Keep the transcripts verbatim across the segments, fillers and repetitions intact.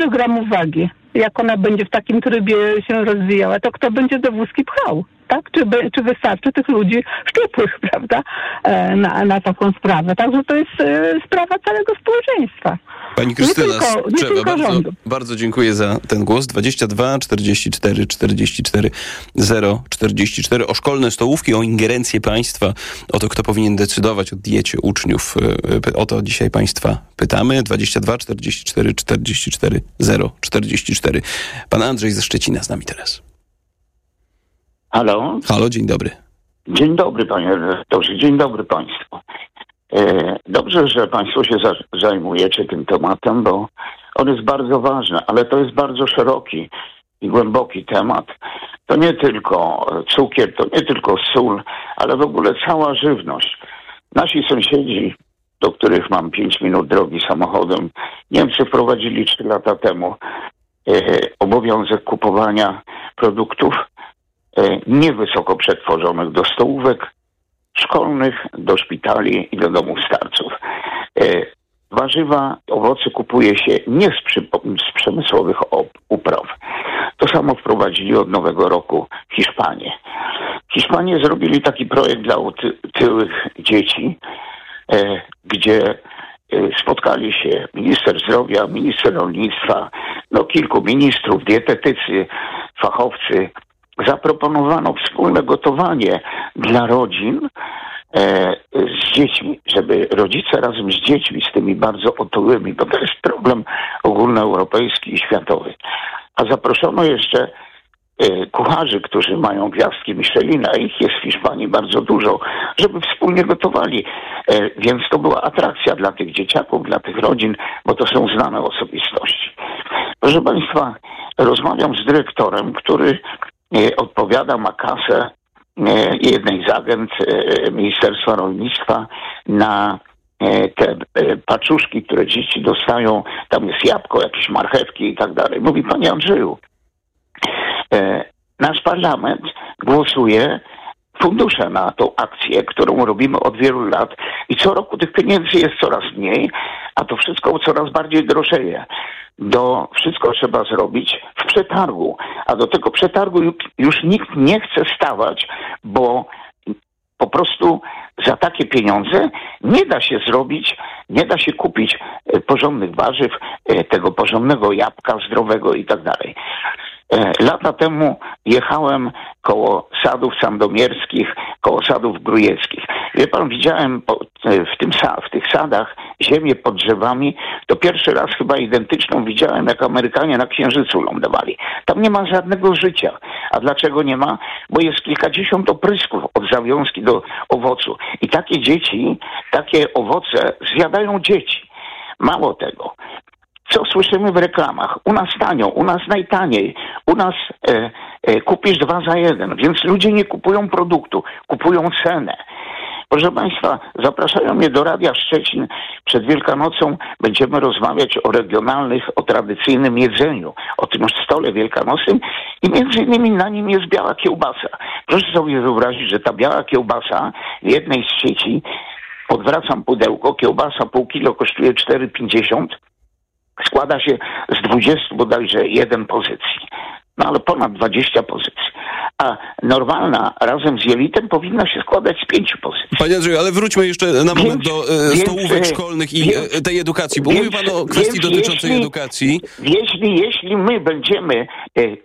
gramów wagi, jak ona będzie w takim trybie się rozwijała, to kto będzie te wózki pchał, tak? Czy, by, czy wystarczy tych ludzi szczupłych, prawda, na, na taką sprawę. Także to jest sprawa całego społeczeństwa. Pani Krystyna Strzewa, bardzo, bardzo dziękuję za ten głos. dwadzieścia dwa czterdzieści cztery czterdzieści cztery zero czterdzieści cztery. O szkolne stołówki, o ingerencję państwa, o to, kto powinien decydować o diecie uczniów. O to dzisiaj państwa pytamy. dwadzieścia dwa czterdzieści cztery czterdzieści cztery zero czterdzieści cztery. Pan Andrzej ze Szczecina z nami teraz. Halo? Halo, dzień dobry. Dzień dobry, panie redaktorze. Dzień dobry państwu. Dobrze, że państwo się zajmujecie tym tematem, bo on jest bardzo ważny, ale to jest bardzo szeroki i głęboki temat. To nie tylko cukier, to nie tylko sól, ale w ogóle cała żywność. Nasi sąsiedzi, do których mam pięć minut drogi samochodem, Niemcy wprowadzili trzy lata temu e, obowiązek kupowania produktów e, niewysoko przetworzonych do stołówek szkolnych, do szpitali i do domów starców. E, warzywa, owoce kupuje się nie z, przy, z przemysłowych upraw. To samo wprowadzili od nowego roku Hiszpanie. Hiszpanie zrobili taki projekt dla otyłych dzieci, e, gdzie e, spotkali się minister zdrowia, minister rolnictwa, no kilku ministrów, dietetycy, fachowcy. Zaproponowano wspólne gotowanie dla rodzin e, z dziećmi, żeby rodzice razem z dziećmi, z tymi bardzo otyłymi, bo to jest problem ogólnoeuropejski i światowy. A zaproszono jeszcze e, kucharzy, którzy mają gwiazdki Michelina, ich jest w Hiszpanii bardzo dużo, żeby wspólnie gotowali. E, więc to była atrakcja dla tych dzieciaków, dla tych rodzin, bo to są znane osobistości. Proszę państwa, rozmawiam z dyrektorem, który odpowiada, ma kasę jednej z agent Ministerstwa Rolnictwa na te paczuszki, które dzieci dostają. Tam jest jabłko, jakieś marchewki i tak dalej. Mówi: panie Andrzeju, nasz parlament głosuje fundusze na tą akcję, którą robimy od wielu lat i co roku tych pieniędzy jest coraz mniej, a to wszystko coraz bardziej drożeje. Do wszystko trzeba zrobić w przetargu, a do tego przetargu już nikt nie chce stawać, bo po prostu za takie pieniądze nie da się zrobić, nie da się kupić porządnych warzyw, tego porządnego jabłka zdrowego i tak dalej. Lata temu jechałem koło Sadów Sandomierskich, koło Sadów Grójewskich. Wie pan, widziałem w, tym, w tych sadach ziemię pod drzewami. To pierwszy raz chyba identyczną widziałem, jak Amerykanie na Księżycu lądowali. Tam nie ma żadnego życia. A dlaczego nie ma? Bo jest kilkadziesiąt oprysków od zawiązki do owocu. I takie dzieci, takie owoce zjadają dzieci. Mało tego. Co słyszymy w reklamach? U nas tanio, u nas najtaniej, u nas e, e, kupisz dwa za jeden, więc ludzie nie kupują produktu, kupują cenę. Proszę państwa, zapraszają mnie do Radia Szczecin. Przed Wielkanocą będziemy rozmawiać o regionalnych, o tradycyjnym jedzeniu, o tym stole wielkanocnym i między innymi na nim jest biała kiełbasa. Proszę sobie wyobrazić, że ta biała kiełbasa w jednej z sieci, odwracam pudełko, kiełbasa pół kilo kosztuje cztery pięćdziesiąt, składa się z dwudziestu bodajże jeden pozycji. No ale ponad dwadzieścia pozycji. A normalna razem z jelitem powinna się składać z pięciu pozycji. Panie Andrzeju, ale wróćmy jeszcze na moment więc, do e, stołówek więc, szkolnych i więc, tej edukacji, bo więc, mówi pan o kwestii więc, dotyczącej jeśli, edukacji. Jeśli, jeśli my będziemy e, e,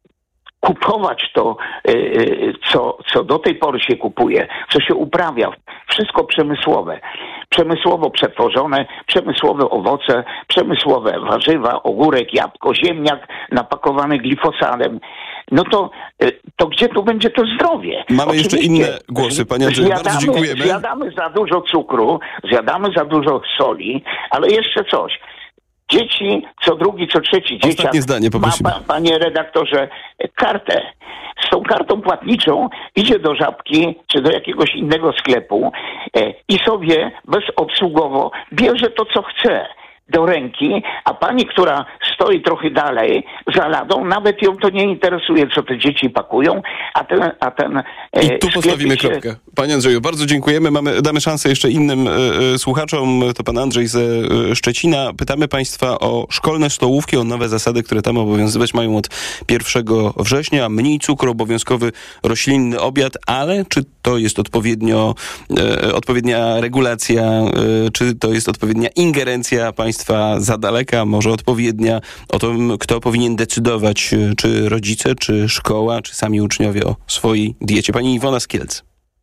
kupować to, e, co, co do tej pory się kupuje, co się uprawia, wszystko przemysłowe, przemysłowo przetworzone, przemysłowe owoce, przemysłowe warzywa, ogórek, jabłko, ziemniak napakowany glifosadem, no to, to gdzie tu będzie to zdrowie? Mamy Oczywiście, jeszcze inne głosy, panie Andrzeju, bardzo dziękujemy. Zjadamy za dużo cukru, zjadamy za dużo soli, ale jeszcze coś. Dzieci, co drugi, co trzeci dzieciak Ostatnie zdanie poprosimy. ma, pa, panie redaktorze, kartę. Z tą kartą płatniczą idzie do Żabki czy do jakiegoś innego sklepu e, i sobie bezobsługowo bierze to, co chce. do ręki, a pani, która stoi trochę dalej za ladą, nawet ją to nie interesuje, co te dzieci pakują, a ten... A ten I tu postawimy się... kropkę. Panie Andrzeju, bardzo dziękujemy. Mamy, damy szansę jeszcze innym y, słuchaczom. To pan Andrzej ze y, Szczecina. Pytamy państwa o szkolne stołówki, o nowe zasady, które tam obowiązywać mają od pierwszego września. Mniej cukru, obowiązkowy roślinny obiad, ale czy to jest odpowiednio, y, odpowiednia regulacja, y, czy to jest odpowiednia ingerencja państwa za daleka, może odpowiednia o tym, kto powinien decydować, y, czy rodzice, czy szkoła, czy sami uczniowie o swojej diecie. Pani Iwona z Kielc.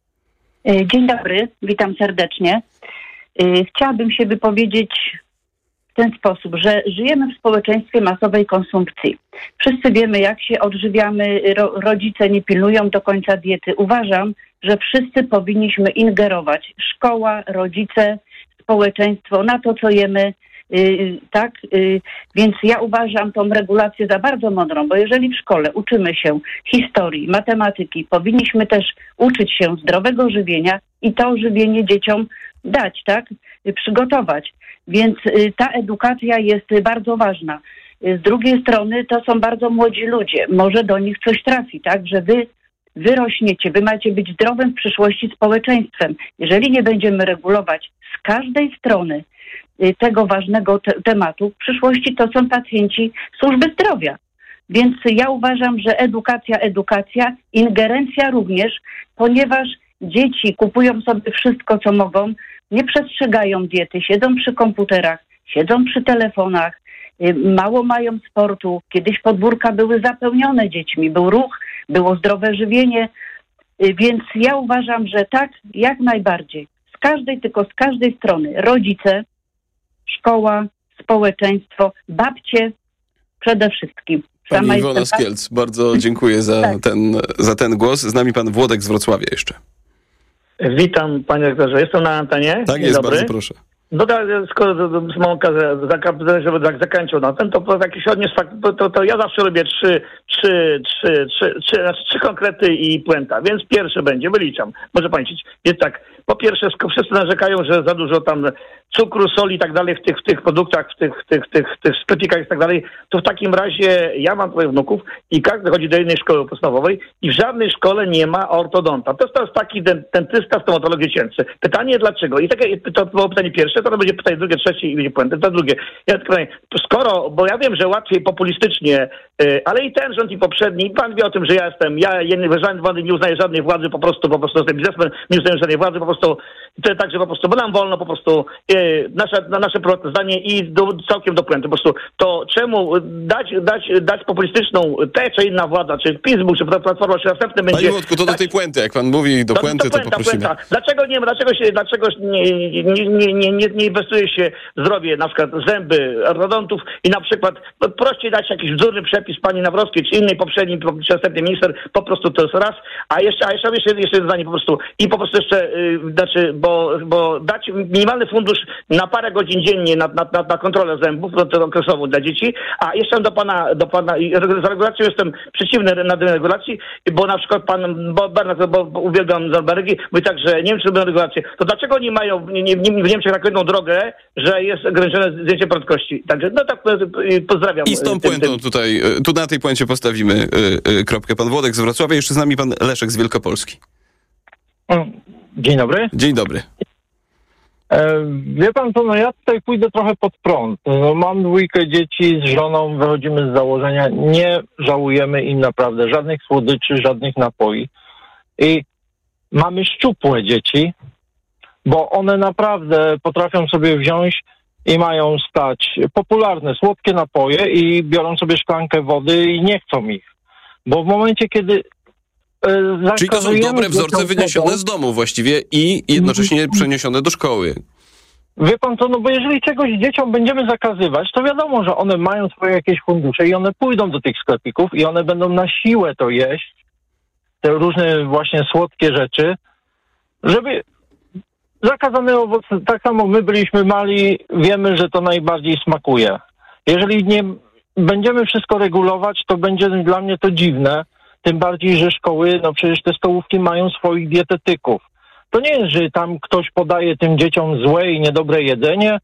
Dzień dobry, witam serdecznie. Chciałabym się wypowiedzieć w ten sposób, że żyjemy w społeczeństwie masowej konsumpcji. Wszyscy wiemy, jak się odżywiamy, ro- rodzice nie pilnują do końca diety. Uważam, że wszyscy powinniśmy ingerować. Szkoła, rodzice, społeczeństwo na to, co jemy. Yy, tak, yy, więc ja uważam tą regulację za bardzo mądrą, bo jeżeli w szkole uczymy się historii, matematyki, powinniśmy też uczyć się zdrowego żywienia i to żywienie dzieciom dać, tak, yy, przygotować. Więc yy, ta edukacja jest bardzo ważna. Yy, z drugiej strony to są bardzo młodzi ludzie, może do nich coś trafi, tak, że wy wyrośniecie, wy macie być zdrowym w przyszłości społeczeństwem. Jeżeli nie będziemy regulować z każdej strony tego ważnego te- tematu, w przyszłości to są pacjenci służby zdrowia. Więc ja uważam, że edukacja, edukacja, ingerencja również, ponieważ dzieci kupują sobie wszystko, co mogą, nie przestrzegają diety, siedzą przy komputerach, siedzą przy telefonach, mało mają sportu. Kiedyś podwórka były zapełnione dziećmi, był ruch, było zdrowe żywienie, więc ja uważam, że tak, jak najbardziej. Z każdej, tylko z każdej strony. Rodzice, szkoła, społeczeństwo, babcie przede wszystkim. Pani Sama Iwona jestem... z Kielc, bardzo dziękuję za, Tak. ten, za ten głos. Z nami pan Włodek z Wrocławia jeszcze. Witam, panie rektorze. Jestem na antenie. Tak Dzień jest, dobry. bardzo proszę. No tak, skoro mam okazję, żeby tak zakończył na ten, to po jakiś odniósł fakt, to, to ja zawsze robię trzy, trzy, trzy, trzy, trzy, znaczy trzy konkrety i puenta. Więc pierwsze będzie, wyliczam, może pan liczyć. Jest tak, po pierwsze wszyscy narzekają, że za dużo tam cukru, soli i tak dalej w tych, w tych produktach, w tych, tych, tych, tych sklepikach i tak dalej, to w takim razie ja mam swoich wnuków i każdy chodzi do innej szkoły podstawowej i w żadnej szkole nie ma ortodonta. To jest, to jest taki dentysta, stomatolog dziecięcy. Pytanie dlaczego? I takie, to było pytanie pierwsze, to będzie pytanie drugie, trzecie i będzie puentę. To drugie. Ja tylko pytanie, skoro, bo ja wiem, że łatwiej populistycznie, yy, ale i ten rząd i poprzedni, pan wie o tym, że ja jestem, ja żadnej władzy nie uznaję żadnej władzy, po prostu, po prostu jestem biznesmen, nie uznaję żadnej władzy, po prostu, to jest tak, że po prostu, bo nam wolno po prostu yy, nasze, na nasze prywatne zdanie i do, całkiem do puenty. Po prostu to czemu dać, dać, dać populistyczną tę czy inna władza, czy Facebook, czy Platforma, czy następny będzie... Panie Włodku, to do tej puenty, jak pan mówi do puenty, to, to, to poprosimy. Puenta. Dlaczego nie, dlaczego się, dlaczego nie, nie, nie, nie, nie, nie inwestuje się w zdrowie, na przykład zęby, ortodontów i na przykład no, prościej dać jakiś wzórny przepis pani Nawrockiej, czy innej poprzedniej, czy następny minister, po prostu to jest raz, a jeszcze, a jeszcze, jeszcze, jeszcze zdanie po prostu i po prostu jeszcze, yy, znaczy, bo, bo dać minimalny fundusz na parę godzin dziennie na, na, na, na kontrolę zębów, no, to okresową dla dzieci, a jeszcze do pana, do pana, i z regulacją jestem przeciwny na tej regulacji, bo na przykład pan bo Bernard, bo, bo uwielbiam Zalbergi, mówi tak, że Niemcy lubią regulację, to dlaczego nie mają nie, nie, w Niemczech taką jedną drogę, że jest ograniczone zdjęcie prędkości. Także no tak pozdrawiam. I z tą puentą tym. tutaj, tu na tej puencie postawimy y, y, kropkę. Pan Włodek z Wrocławia, jeszcze z nami pan Leszek z Wielkopolski. Dzień dobry. Dzień dobry. E, wie pan co, no ja tutaj pójdę trochę pod prąd. No, mam dwójkę dzieci z żoną, wychodzimy z założenia, nie żałujemy im naprawdę żadnych słodyczy, żadnych napoi. I mamy szczupłe dzieci, bo one naprawdę potrafią sobie wziąć i mają stać popularne, słodkie napoje i biorą sobie szklankę wody i nie chcą ich. Bo w momencie, kiedy e, Czyli to są dobre wzorce wyniesione z domu właściwie i jednocześnie przeniesione do szkoły. Wie pan co, no bo jeżeli czegoś dzieciom będziemy zakazywać, to wiadomo, że one mają swoje jakieś fundusze i one pójdą do tych sklepików i one będą na siłę to jeść, te różne właśnie słodkie rzeczy, żeby zakazane owoce, tak samo my byliśmy mali, wiemy, że to najbardziej smakuje. Jeżeli nie będziemy wszystko regulować, to będzie dla mnie to dziwne, tym bardziej, że szkoły, no przecież te stołówki mają swoich dietetyków. To nie jest, że tam ktoś podaje tym dzieciom złe i niedobre jedzenie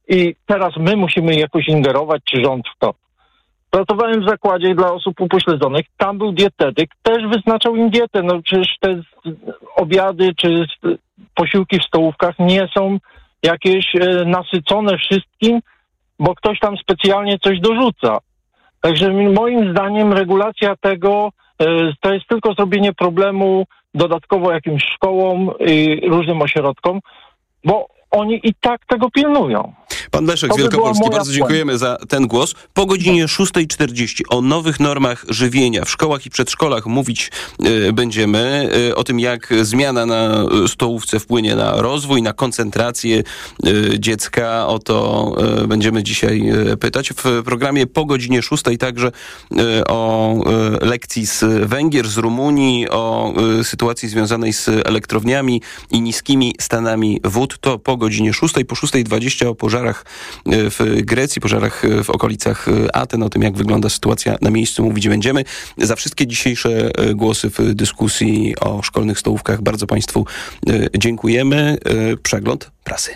i teraz my musimy jakoś ingerować, czy rząd w to. Pracowałem w zakładzie dla osób upośledzonych, tam był dietetyk, też wyznaczał im dietę. No przecież te obiady czy posiłki w stołówkach nie są jakieś e, nasycone wszystkim, bo ktoś tam specjalnie coś dorzuca. Także moim zdaniem regulacja tego e, to jest tylko zrobienie problemu dodatkowo jakimś szkołom i różnym ośrodkom, bo oni i tak tego pilnują. Pan Leszek To z by Wielkopolski, była moja bardzo dziękujemy za ten głos. Po godzinie szósta czterdzieści o nowych normach żywienia w szkołach i przedszkolach mówić y, będziemy. Y, o tym, jak zmiana na stołówce wpłynie na rozwój, na koncentrację y, dziecka. O to y, będziemy dzisiaj y, pytać. W programie po godzinie szóstej także y, o y, lekcji z Węgier, z Rumunii, o y, sytuacji związanej z elektrowniami i niskimi stanami wód. To po godzinie szóstej, po szósta dwadzieścia o pożarach w Grecji, pożarach w okolicach Aten, o tym, jak wygląda sytuacja na miejscu, mówić będziemy. Za wszystkie dzisiejsze głosy w dyskusji o szkolnych stołówkach bardzo Państwu dziękujemy. Przegląd prasy.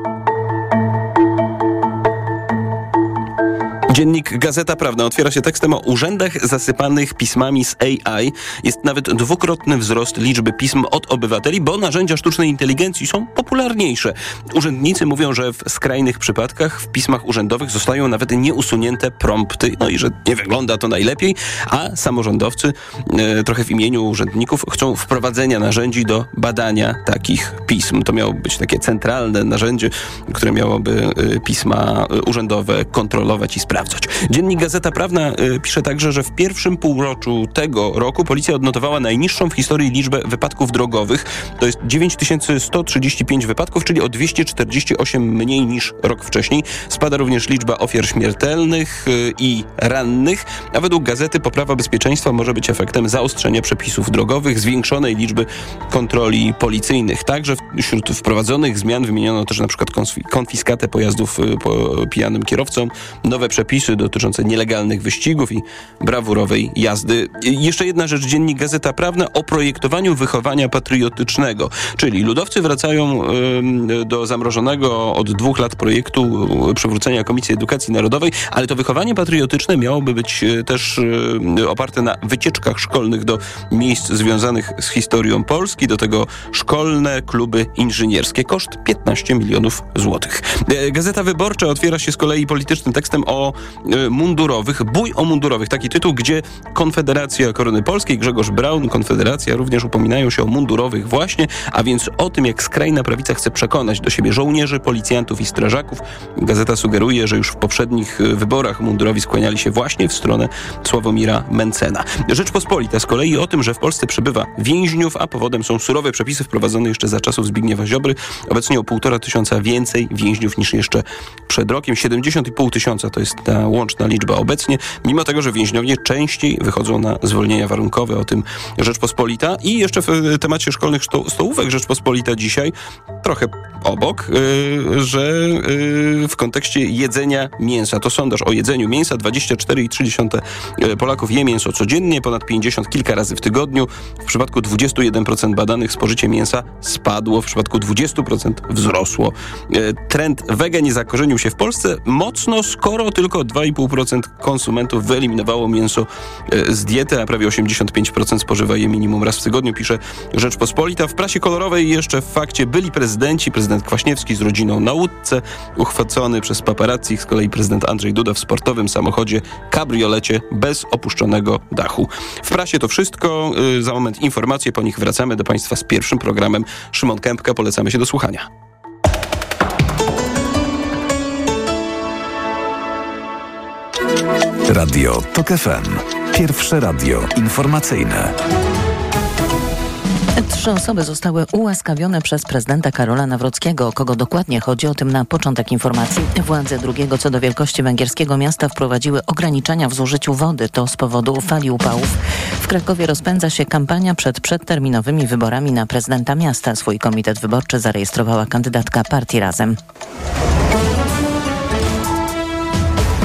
Dziennik Gazeta Prawna otwiera się tekstem o urzędach zasypanych pismami z A I. Jest nawet dwukrotny wzrost liczby pism od obywateli, bo narzędzia sztucznej inteligencji są popularniejsze. Urzędnicy mówią, że w skrajnych przypadkach w pismach urzędowych zostają nawet nieusunięte prompty, no i że nie wygląda to najlepiej, a samorządowcy e, trochę w imieniu urzędników chcą wprowadzenia narzędzi do badania takich pism. To miało być takie centralne narzędzie, które miałoby e, pisma urzędowe kontrolować i sprawdzać. Dziennik Gazeta Prawna y, pisze także, że w pierwszym półroczu tego roku policja odnotowała najniższą w historii liczbę wypadków drogowych. To jest dziewięć tysięcy sto trzydzieści pięć wypadków, czyli o dwieście czterdzieści osiem mniej niż rok wcześniej. Spada również liczba ofiar śmiertelnych y, i rannych, a według gazety poprawa bezpieczeństwa może być efektem zaostrzenia przepisów drogowych, zwiększonej liczby kontroli policyjnych. Także wśród wprowadzonych zmian wymieniono też na przykład konfiskatę pojazdów y, po pijanym kierowcom, nowe przepisy dotyczące nielegalnych wyścigów i brawurowej jazdy. Jeszcze jedna rzecz, dziennik Gazeta Prawna o projektowaniu wychowania patriotycznego, czyli ludowcy wracają y, do zamrożonego od dwóch lat projektu przywrócenia Komisji Edukacji Narodowej, ale to wychowanie patriotyczne miałoby być y, też y, oparte na wycieczkach szkolnych do miejsc związanych z historią Polski, do tego szkolne kluby inżynierskie. Koszt piętnaście milionów złotych. Y, Gazeta Wyborcza otwiera się z kolei politycznym tekstem o mundurowych, bój o mundurowych, taki tytuł, gdzie Konfederacja Korony Polskiej, Grzegorz Braun, Konfederacja również upominają się o mundurowych właśnie, a więc o tym, jak skrajna prawica chce przekonać do siebie żołnierzy, policjantów i strażaków. Gazeta sugeruje, że już w poprzednich wyborach mundurowi skłaniali się właśnie w stronę Sławomira Mencena. Rzeczpospolita z kolei o tym, że w Polsce przybywa więźniów, a powodem są surowe przepisy wprowadzone jeszcze za czasów Zbigniewa Ziobry. Obecnie o półtora tysiąca więcej więźniów niż jeszcze przed rokiem. siedemdziesiąt i pół tysiąca to jest ta łączna liczba obecnie, mimo tego, że więźniowie częściej wychodzą na zwolnienia warunkowe. O tym Rzeczpospolita. I jeszcze w temacie szkolnych sto- stołówek Rzeczpospolita dzisiaj, trochę obok, yy, że yy, w kontekście jedzenia mięsa. To sondaż o jedzeniu mięsa. dwadzieścia cztery przecinek trzy procent Polaków je mięso codziennie, ponad pięćdziesiąt kilka razy w tygodniu. W przypadku dwadzieścia jeden procent badanych spożycie mięsa spadło, w przypadku dwadzieścia procent wzrosło. Yy, trend wege nie zakorzenił się w Polsce mocno, skoro tylko dwa i pół procent konsumentów wyeliminowało mięso z diety, a prawie osiemdziesiąt pięć procent spożywa je minimum raz w tygodniu, pisze Rzeczpospolita. W prasie kolorowej jeszcze w fakcie byli prezydenci, prezydent Kwaśniewski z rodziną na łódce, uchwycony przez paparazzi, z kolei prezydent Andrzej Duda w sportowym samochodzie kabriolecie bez opuszczonego dachu. W prasie to wszystko. Za moment informacje, po nich wracamy do Państwa z pierwszym programem. Szymon Kępka, polecamy się do słuchania. Radio TOK F M. Pierwsze radio informacyjne. Trzy osoby zostały ułaskawione przez prezydenta Karola Nawrockiego. O kogo dokładnie chodzi? O tym na początek informacji. Władze drugiego co do wielkości węgierskiego miasta wprowadziły ograniczenia w zużyciu wody. To z powodu fali upałów. W Krakowie rozpędza się kampania przed przedterminowymi wyborami na prezydenta miasta. Swój komitet wyborczy zarejestrowała kandydatka partii Razem. Mamy w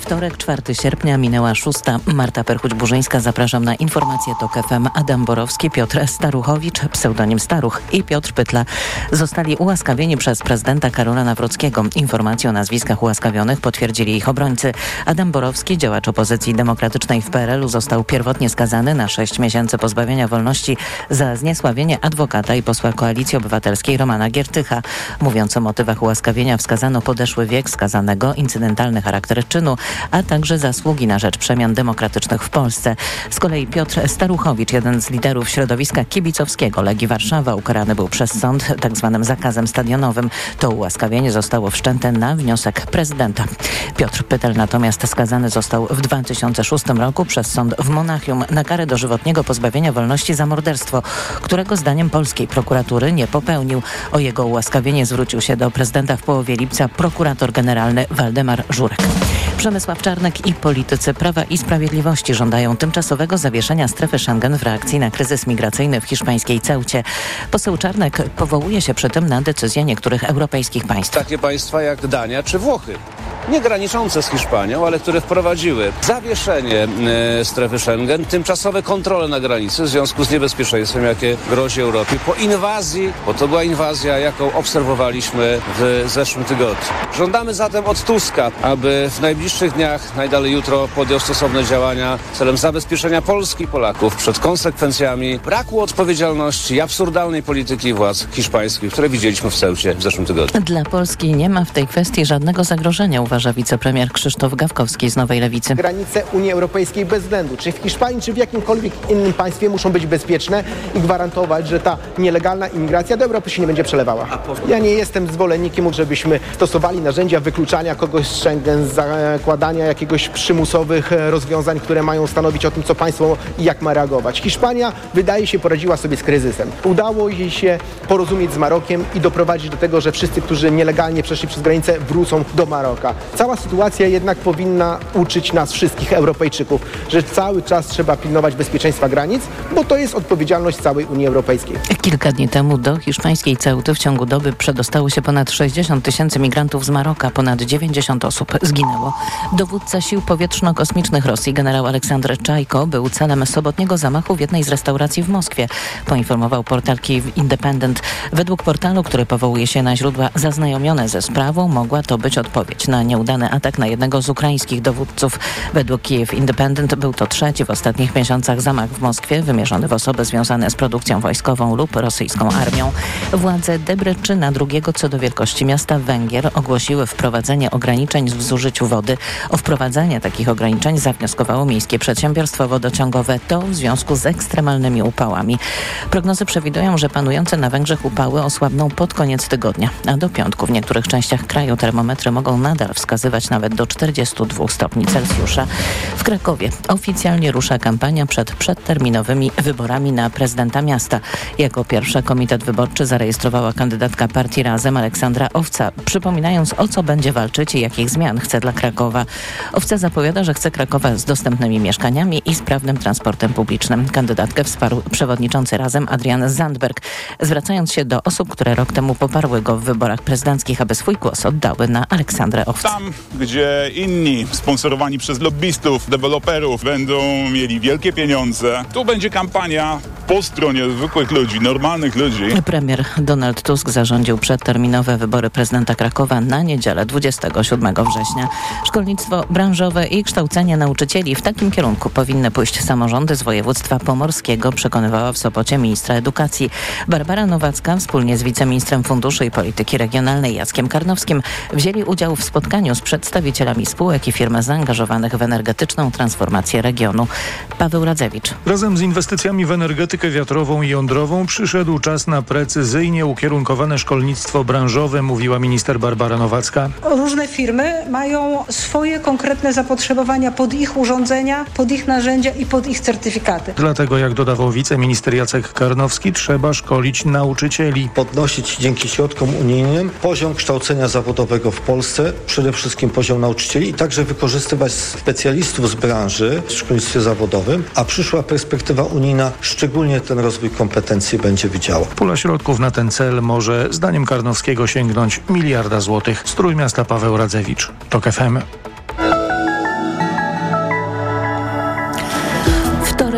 Wtorek, czwartego sierpnia, minęła szósta. Marta Perchuć-Burzyńska, zapraszam na informacje TOK F M. Adam Borowski, Piotr Staruchowicz, pseudonim Staruch, i Piotr Pytla zostali ułaskawieni przez prezydenta Karola Nawrockiego. Informacje o nazwiskach ułaskawionych potwierdzili ich obrońcy. Adam Borowski, działacz opozycji demokratycznej w P R L-u, został pierwotnie skazany na sześć miesięcy pozbawienia wolności za zniesławienie adwokata i posła Koalicji Obywatelskiej Romana Giertycha. Mówiąc o motywach ułaskawienia, wskazano podeszły wiek skazanego, incydentalny charakter czynu, a także zasługi na rzecz przemian demokratycznych w Polsce. Z kolei Piotr Staruchowicz, jeden z liderów środowiska kibicowskiego Legii Warszawa, ukarany był przez sąd tak zwanym zakazem stadionowym. To ułaskawienie zostało wszczęte na wniosek prezydenta. Piotr Pytel natomiast skazany został w dwa tysiące szóstym roku przez sąd w Monachium na karę dożywotniego pozbawienia wolności za morderstwo, którego zdaniem polskiej prokuratury nie popełnił. O jego ułaskawienie zwrócił się do prezydenta w połowie lipca prokurator generalny Waldemar Żurek. Przemysław Czarnek i politycy Prawa i Sprawiedliwości żądają tymczasowego zawieszenia strefy Schengen w reakcji na kryzys migracyjny w hiszpańskiej Ceucie. Poseł Czarnek powołuje się przy tym na decyzje niektórych europejskich państw. Takie państwa jak Dania czy Włochy, nie graniczące z Hiszpanią, ale które wprowadziły zawieszenie e, strefy Schengen, tymczasowe kontrole na granicy w związku z niebezpieczeństwem, jakie grozi Europie po inwazji, bo to była inwazja, jaką obserwowaliśmy w zeszłym tygodniu. Żądamy zatem od Tuska, aby w najbliższych dniach, najdalej jutro, podjął stosowne działania celem zabezpieczenia Polski i Polaków przed konsekwencjami braku odpowiedzialności i absurdalnej polityki władz hiszpańskich, które widzieliśmy w Ceucie w zeszłym tygodniu. Dla Polski nie ma w tej kwestii żadnego zagrożenia, uważa wicepremier Krzysztof Gawkowski z Nowej Lewicy. Granice Unii Europejskiej bez względu, czy w Hiszpanii, czy w jakimkolwiek innym państwie, muszą być bezpieczne i gwarantować, że ta nielegalna imigracja do Europy się nie będzie przelewała. Ja nie jestem zwolennikiem, żebyśmy stosowali narzędzia wykluczania kogoś z Schengen, zakładania jakiegoś przymusowych rozwiązań, które mają stanowić o tym, co państwo i jak ma reagować. Hiszpania, wydaje się, poradziła sobie z kryzysem. Udało jej się porozumieć z Marokiem i doprowadzić do tego, że wszyscy, którzy nielegalnie przeszli przez granicę, wrócą do Maroka. Cała sytuacja jednak powinna uczyć nas wszystkich Europejczyków, że cały czas trzeba pilnować bezpieczeństwa granic, bo to jest odpowiedzialność całej Unii Europejskiej. Kilka dni temu do hiszpańskiej Ceuty w ciągu doby przedostało się ponad sześćdziesiąt tysięcy migrantów z Maroka. Ponad dziewięćdziesiąt osób zginęło. Dowódca sił powietrzno-kosmicznych Rosji, generał Aleksander Czajko, był celem sobotniego zamachu w jednej z restauracji w Moskwie, poinformował portal Kyiv Independent. Według portalu, który powołuje się na źródła zaznajomione ze sprawą, mogła to być odpowiedź na nieudany atak na jednego z ukraińskich dowódców. Według Kyiv Independent był to trzeci w ostatnich miesiącach zamach w Moskwie, wymierzony w osoby związane z produkcją wojskową lub rosyjską armią. Władze Debreczyna, drugiego co do wielkości miasta Węgier, ogłosiły wprowadzenie ograniczeń w zużyciu wody. O wprowadzenie takich ograniczeń zawnioskowało miejskie przedsiębiorstwo wodociągowe, to w związku z ekstremalnymi upałami. Prognozy przewidują, że panujące na Węgrzech upały osłabną pod koniec tygodnia, a do piątku w niektórych częściach kraju termometry mogą nadal wskazywać nawet do czterdziestu dwóch stopni Celsjusza. W Krakowie oficjalnie rusza kampania przed przedterminowymi wyborami na prezydenta miasta. Jako pierwsza komitet wyborczy zarejestrowała kandydatka partii Razem Aleksandra Owca, przypominając, o co będzie walczyć i jakich zmian chce dla Krakowa. Owca zapowiada, że chce Krakowa z dostępnymi mieszkaniami i sprawnym transportem publicznym. Kandydatkę wsparł przewodniczący Razem Adrian Zandberg, zwracając się do osób, które rok temu poparły go w wyborach prezydenckich, aby swój głos oddały na Aleksandrę Owcę. Tam, gdzie inni, sponsorowani przez lobbystów, deweloperów, będą mieli wielkie pieniądze, tu będzie kampania po stronie zwykłych ludzi, normalnych ludzi. Premier Donald Tusk zarządził przedterminowe wybory prezydenta Krakowa na niedzielę dwudziestego siódmego września. Szkolnictwo branżowe i kształcenie nauczycieli, w takim kierunku powinny pójść samorządy z województwa pomorskiego, przekonywała w Sopocie ministra edukacji. Barbara Nowacka wspólnie z wiceministrem funduszy i polityki regionalnej Jackiem Karnowskim wzięli udział w spotkaniu z przedstawicielami spółek i firm zaangażowanych w energetyczną transformację regionu. Paweł Radzewicz. Razem z inwestycjami w energetykę wiatrową i jądrową przyszedł czas na precyzyjnie ukierunkowane szkolnictwo branżowe, mówiła minister Barbara Nowacka. Różne firmy mają swoje konkretne zapotrzebowania pod ich urządzenia, pod ich narzędzia i pod ich certyfikaty. Dlatego, jak dodawał wiceminister Jacek Karnowski, trzeba szkolić nauczycieli. Podnosić dzięki środkom unijnym poziom kształcenia zawodowego w Polsce, przede wszystkim poziom nauczycieli i także wykorzystywać specjalistów z branży w szkolnictwie zawodowym, a przyszła perspektywa unijna szczególnie ten rozwój kompetencji będzie widziała. Pula środków na ten cel może, zdaniem Karnowskiego, sięgnąć miliarda złotych. Z Trójmiasta Paweł Radzewicz, TOK F M.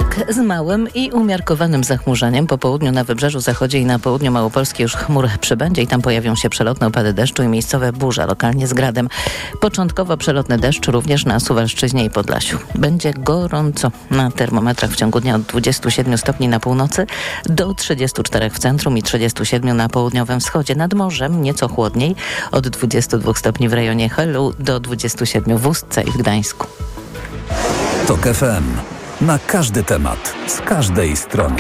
Tak, z małym i umiarkowanym zachmurzeniem. Po południu na Wybrzeżu Zachodzie i na południu Małopolski już chmur przybędzie i tam pojawią się przelotne opady deszczu i miejscowe burze, lokalnie z gradem. Początkowo przelotny deszcz również na Suwalszczyźnie i Podlasiu. Będzie gorąco na termometrach w ciągu dnia od dwudziestu siedmiu stopni na północy do trzydziestu czterech w centrum i trzydziestu siedmiu na południowym wschodzie. Nad morzem nieco chłodniej, od dwudziestu dwóch stopni w rejonie Helu do dwudziestu siedmiu w Ustce i w Gdańsku. TOK F M. Na każdy temat, z każdej strony.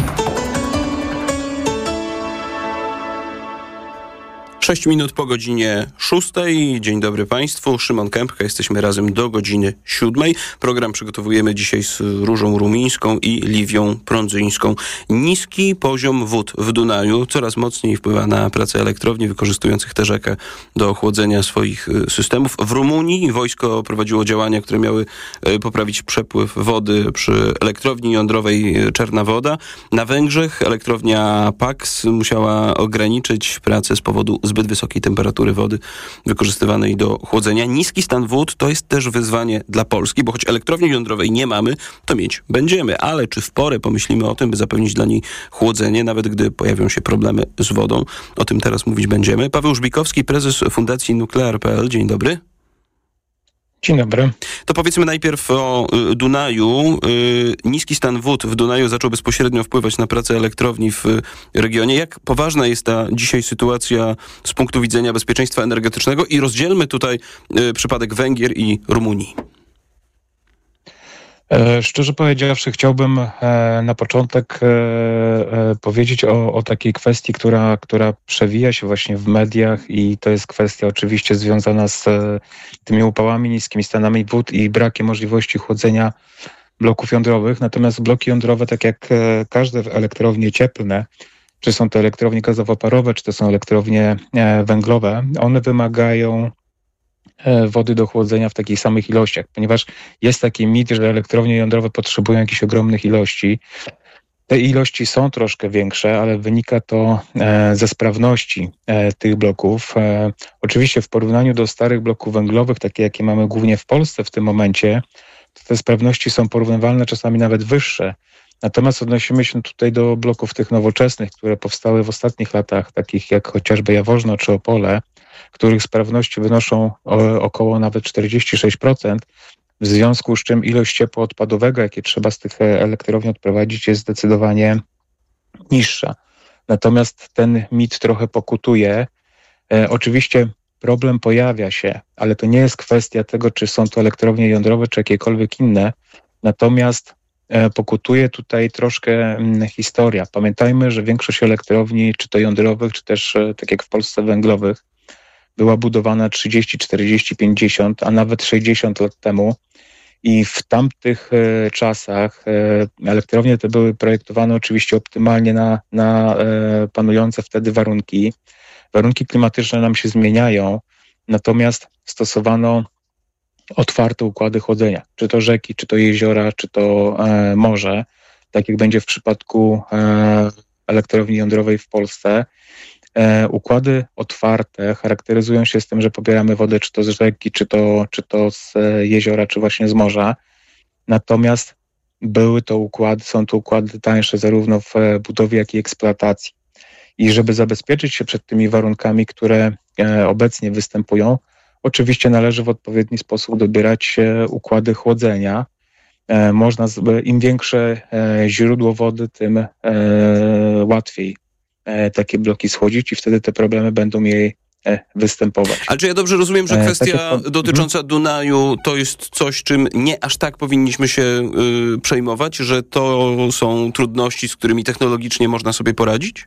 Sześć minut po godzinie szóstej. Dzień dobry Państwu. Szymon Kępka. Jesteśmy razem do godziny siódmej. Program przygotowujemy dzisiaj z Różą Rumińską i Liwią Prądzyńską. Niski poziom wód w Dunaju coraz mocniej wpływa na pracę elektrowni wykorzystujących tę rzekę do ochłodzenia swoich systemów. W Rumunii wojsko prowadziło działania, które miały poprawić przepływ wody przy elektrowni jądrowej Czarna Woda. Na Węgrzech elektrownia Paks musiała ograniczyć pracę z powodu zbyt wysokiej temperatury wody wykorzystywanej do chłodzenia. Niski stan wód to jest też wyzwanie dla Polski, bo choć elektrowni jądrowej nie mamy, to mieć będziemy. Ale czy w porę pomyślimy o tym, by zapewnić dla niej chłodzenie, nawet gdy pojawią się problemy z wodą? O tym teraz mówić będziemy. Paweł Żbikowski, prezes Fundacji Nuklear kropka pe el. Dzień dobry. Dzień dobry. To powiedzmy najpierw o y, Dunaju. Y, niski stan wód w Dunaju zaczął bezpośrednio wpływać na pracę elektrowni w y, regionie. Jak poważna jest ta dzisiaj sytuacja z punktu widzenia bezpieczeństwa energetycznego? I rozdzielmy tutaj y, przypadek Węgier i Rumunii. E, szczerze powiedziawszy, chciałbym e, na początek e, e, powiedzieć o, o takiej kwestii, która, która przewija się właśnie w mediach i to jest kwestia oczywiście związana z e, tymi upałami, niskimi stanami wód i brakiem możliwości chłodzenia bloków jądrowych. Natomiast bloki jądrowe, tak jak e, każde elektrownie cieplne, czy są to elektrownie gazowo-parowe, czy to są elektrownie e, węglowe, one wymagają wody do chłodzenia w takich samych ilościach, ponieważ jest taki mit, że elektrownie jądrowe potrzebują jakichś ogromnych ilości. Te ilości są troszkę większe, ale wynika to ze sprawności tych bloków. Oczywiście w porównaniu do starych bloków węglowych, takie jakie mamy głównie w Polsce w tym momencie, to te sprawności są porównywalne, czasami nawet wyższe. Natomiast odnosimy się tutaj do bloków tych nowoczesnych, które powstały w ostatnich latach, takich jak chociażby Jaworzno czy Opole, których sprawności wynoszą około nawet czterdzieści sześć procent, w związku z czym ilość ciepła odpadowego, jakie trzeba z tych elektrowni odprowadzić, jest zdecydowanie niższa. Natomiast ten mit trochę pokutuje. E, oczywiście problem pojawia się, ale to nie jest kwestia tego, czy są to elektrownie jądrowe, czy jakiekolwiek inne. Natomiast e, pokutuje tutaj troszkę m, historia. Pamiętajmy, że większość elektrowni, czy to jądrowych, czy też, e, tak jak w Polsce, węglowych, była budowana trzydzieści, czterdzieści, pięćdziesiąt, a nawet sześćdziesiąt lat temu i w tamtych e, czasach e, elektrownie te były projektowane oczywiście optymalnie na, na e, panujące wtedy warunki. Warunki klimatyczne nam się zmieniają, natomiast stosowano otwarte układy chłodzenia, czy to rzeki, czy to jeziora, czy to e, morze, tak jak będzie w przypadku e, elektrowni jądrowej w Polsce. E, układy otwarte charakteryzują się z tym, że pobieramy wodę czy to z rzeki, czy to, czy to z e, jeziora, czy właśnie z morza. Natomiast były to układy, są to układy tańsze zarówno w e, budowie, jak i eksploatacji. I żeby zabezpieczyć się przed tymi warunkami, które e, obecnie występują, oczywiście należy w odpowiedni sposób dobierać e, układy chłodzenia. E, można, z, im większe e, źródło wody, tym e, łatwiej takie bloki schłodzić i wtedy te problemy będą mniej występować. Ale czy ja dobrze rozumiem, że kwestia tak dotycząca Dunaju to jest coś, czym nie aż tak powinniśmy się y, przejmować, że to są trudności, z którymi technologicznie można sobie poradzić?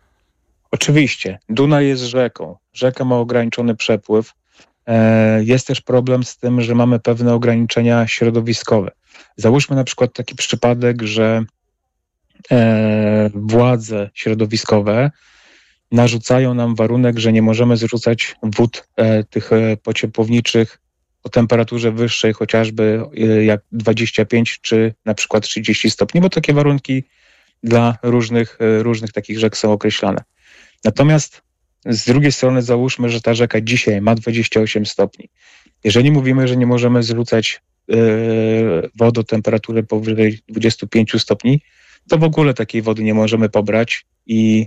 Oczywiście. Dunaj jest rzeką. Rzeka ma ograniczony przepływ. E, jest też problem z tym, że mamy pewne ograniczenia środowiskowe. Załóżmy na przykład taki przypadek, że E, władze środowiskowe narzucają nam warunek, że nie możemy zrzucać wód e, tych e, pociepłowniczych o temperaturze wyższej, chociażby e, jak dwadzieścia pięć czy na przykład trzydzieści stopni, bo takie warunki dla różnych, e, różnych takich rzek są określane. Natomiast z drugiej strony załóżmy, że ta rzeka dzisiaj ma dwadzieścia osiem stopni. Jeżeli mówimy, że nie możemy zrzucać wodę o temperaturze powyżej dwudziestu pięciu stopni, to w ogóle takiej wody nie możemy pobrać i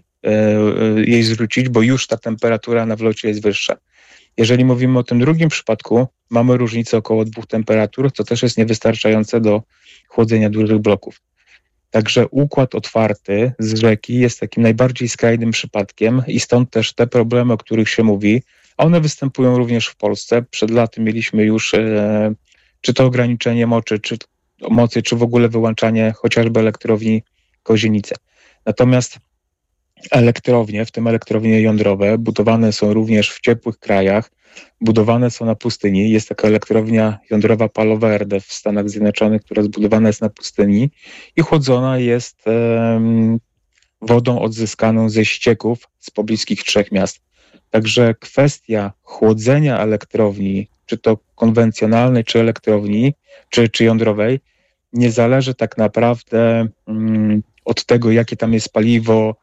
jej zwrócić, bo już ta temperatura na wlocie jest wyższa. Jeżeli mówimy o tym drugim przypadku, mamy różnicę około dwóch temperatur, co też jest niewystarczające do chłodzenia dużych bloków. Także układ otwarty z rzeki jest takim najbardziej skrajnym przypadkiem i stąd też te problemy, o których się mówi, one występują również w Polsce. Przed laty mieliśmy już e, czy to ograniczenie mocy, czy mocy, czy w ogóle wyłączanie chociażby elektrowni Kozienice. Natomiast elektrownie, w tym elektrownie jądrowe, budowane są również w ciepłych krajach, budowane są na pustyni. Jest taka elektrownia jądrowa Palo Verde w Stanach Zjednoczonych, która zbudowana jest na pustyni i chłodzona jest um, wodą odzyskaną ze ścieków z pobliskich trzech miast. Także kwestia chłodzenia elektrowni, czy to konwencjonalnej, czy elektrowni, czy, czy jądrowej, nie zależy tak naprawdę um, od tego, jakie tam jest paliwo,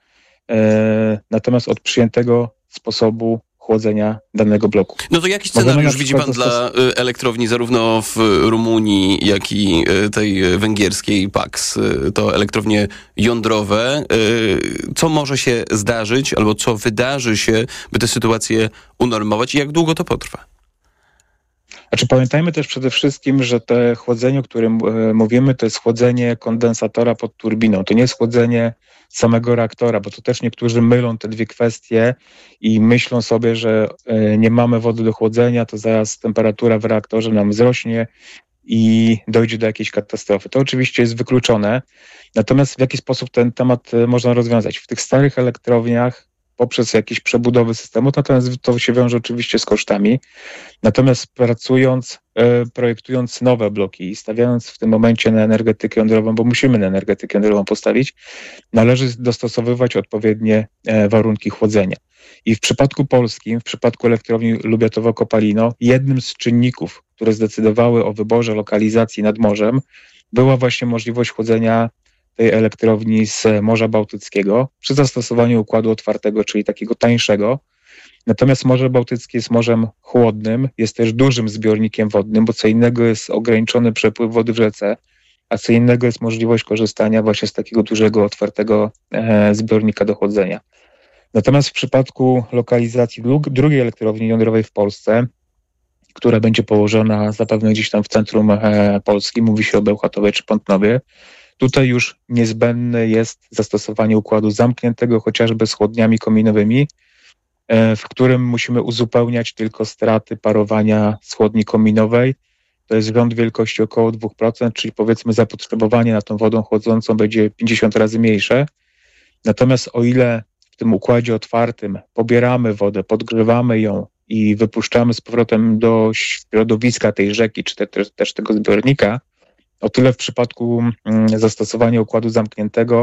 e, natomiast od przyjętego sposobu chłodzenia danego bloku. No to jaki scenariusz widzi pan dla elektrowni zarówno w Rumunii, jak i tej węgierskiej P A K S? To elektrownie jądrowe. Co może się zdarzyć, albo co wydarzy się, by tę sytuację unormować i jak długo to potrwa? Znaczy pamiętajmy też przede wszystkim, że to chłodzenie, o którym e, mówimy, to jest chłodzenie kondensatora pod turbiną. To nie jest chłodzenie samego reaktora, bo to też niektórzy mylą te dwie kwestie i myślą sobie, że e, nie mamy wody do chłodzenia, to zaraz temperatura w reaktorze nam wzrośnie i dojdzie do jakiejś katastrofy. To oczywiście jest wykluczone. Natomiast w jaki sposób ten temat e, można rozwiązać? W tych starych elektrowniach poprzez jakieś przebudowy systemu, natomiast to się wiąże oczywiście z kosztami. Natomiast pracując, e, projektując nowe bloki i stawiając w tym momencie na energetykę jądrową, bo musimy na energetykę jądrową postawić, należy dostosowywać odpowiednie e, warunki chłodzenia. I w przypadku polskim, w przypadku elektrowni Lubiatowo-Kopalino, jednym z czynników, które zdecydowały o wyborze lokalizacji nad morzem, była właśnie możliwość chłodzenia tej elektrowni z Morza Bałtyckiego przy zastosowaniu układu otwartego, czyli takiego tańszego. Natomiast Morze Bałtyckie jest morzem chłodnym, jest też dużym zbiornikiem wodnym, bo co innego jest ograniczony przepływ wody w rzece, a co innego jest możliwość korzystania właśnie z takiego dużego, otwartego e, zbiornika do chłodzenia. Natomiast w przypadku lokalizacji dru- drugiej elektrowni jądrowej w Polsce, która będzie położona zapewne gdzieś tam w centrum e, Polski, mówi się o Bełchatowie czy Pątnowie, tutaj już niezbędne jest zastosowanie układu zamkniętego, chociażby z chłodniami kominowymi, w którym musimy uzupełniać tylko straty parowania z chłodni kominowej. To jest rząd wielkości około dwa procent, czyli powiedzmy zapotrzebowanie na tą wodę chłodzącą będzie pięćdziesiąt razy mniejsze. Natomiast o ile w tym układzie otwartym pobieramy wodę, podgrzewamy ją i wypuszczamy z powrotem do środowiska tej rzeki, czy te, też tego zbiornika, o tyle w przypadku zastosowania układu zamkniętego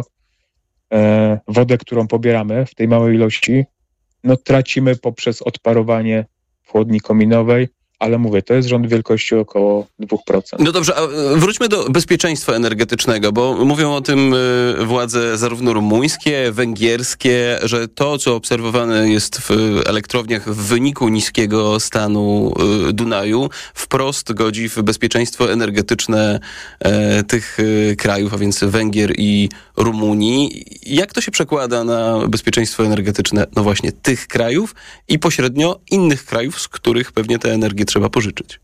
e, wodę, którą pobieramy w tej małej ilości, no tracimy poprzez odparowanie w chłodni kominowej, ale mówię, to jest rząd wielkości około dwa procent. No dobrze, a wróćmy do bezpieczeństwa energetycznego, bo mówią o tym władze zarówno rumuńskie, węgierskie, że to, co obserwowane jest w elektrowniach w wyniku niskiego stanu Dunaju, wprost godzi w bezpieczeństwo energetyczne tych krajów, a więc Węgier i Rumunii. Jak to się przekłada na bezpieczeństwo energetyczne, no właśnie, tych krajów i pośrednio innych krajów, z których pewnie tę energię trzeba pożyczyć?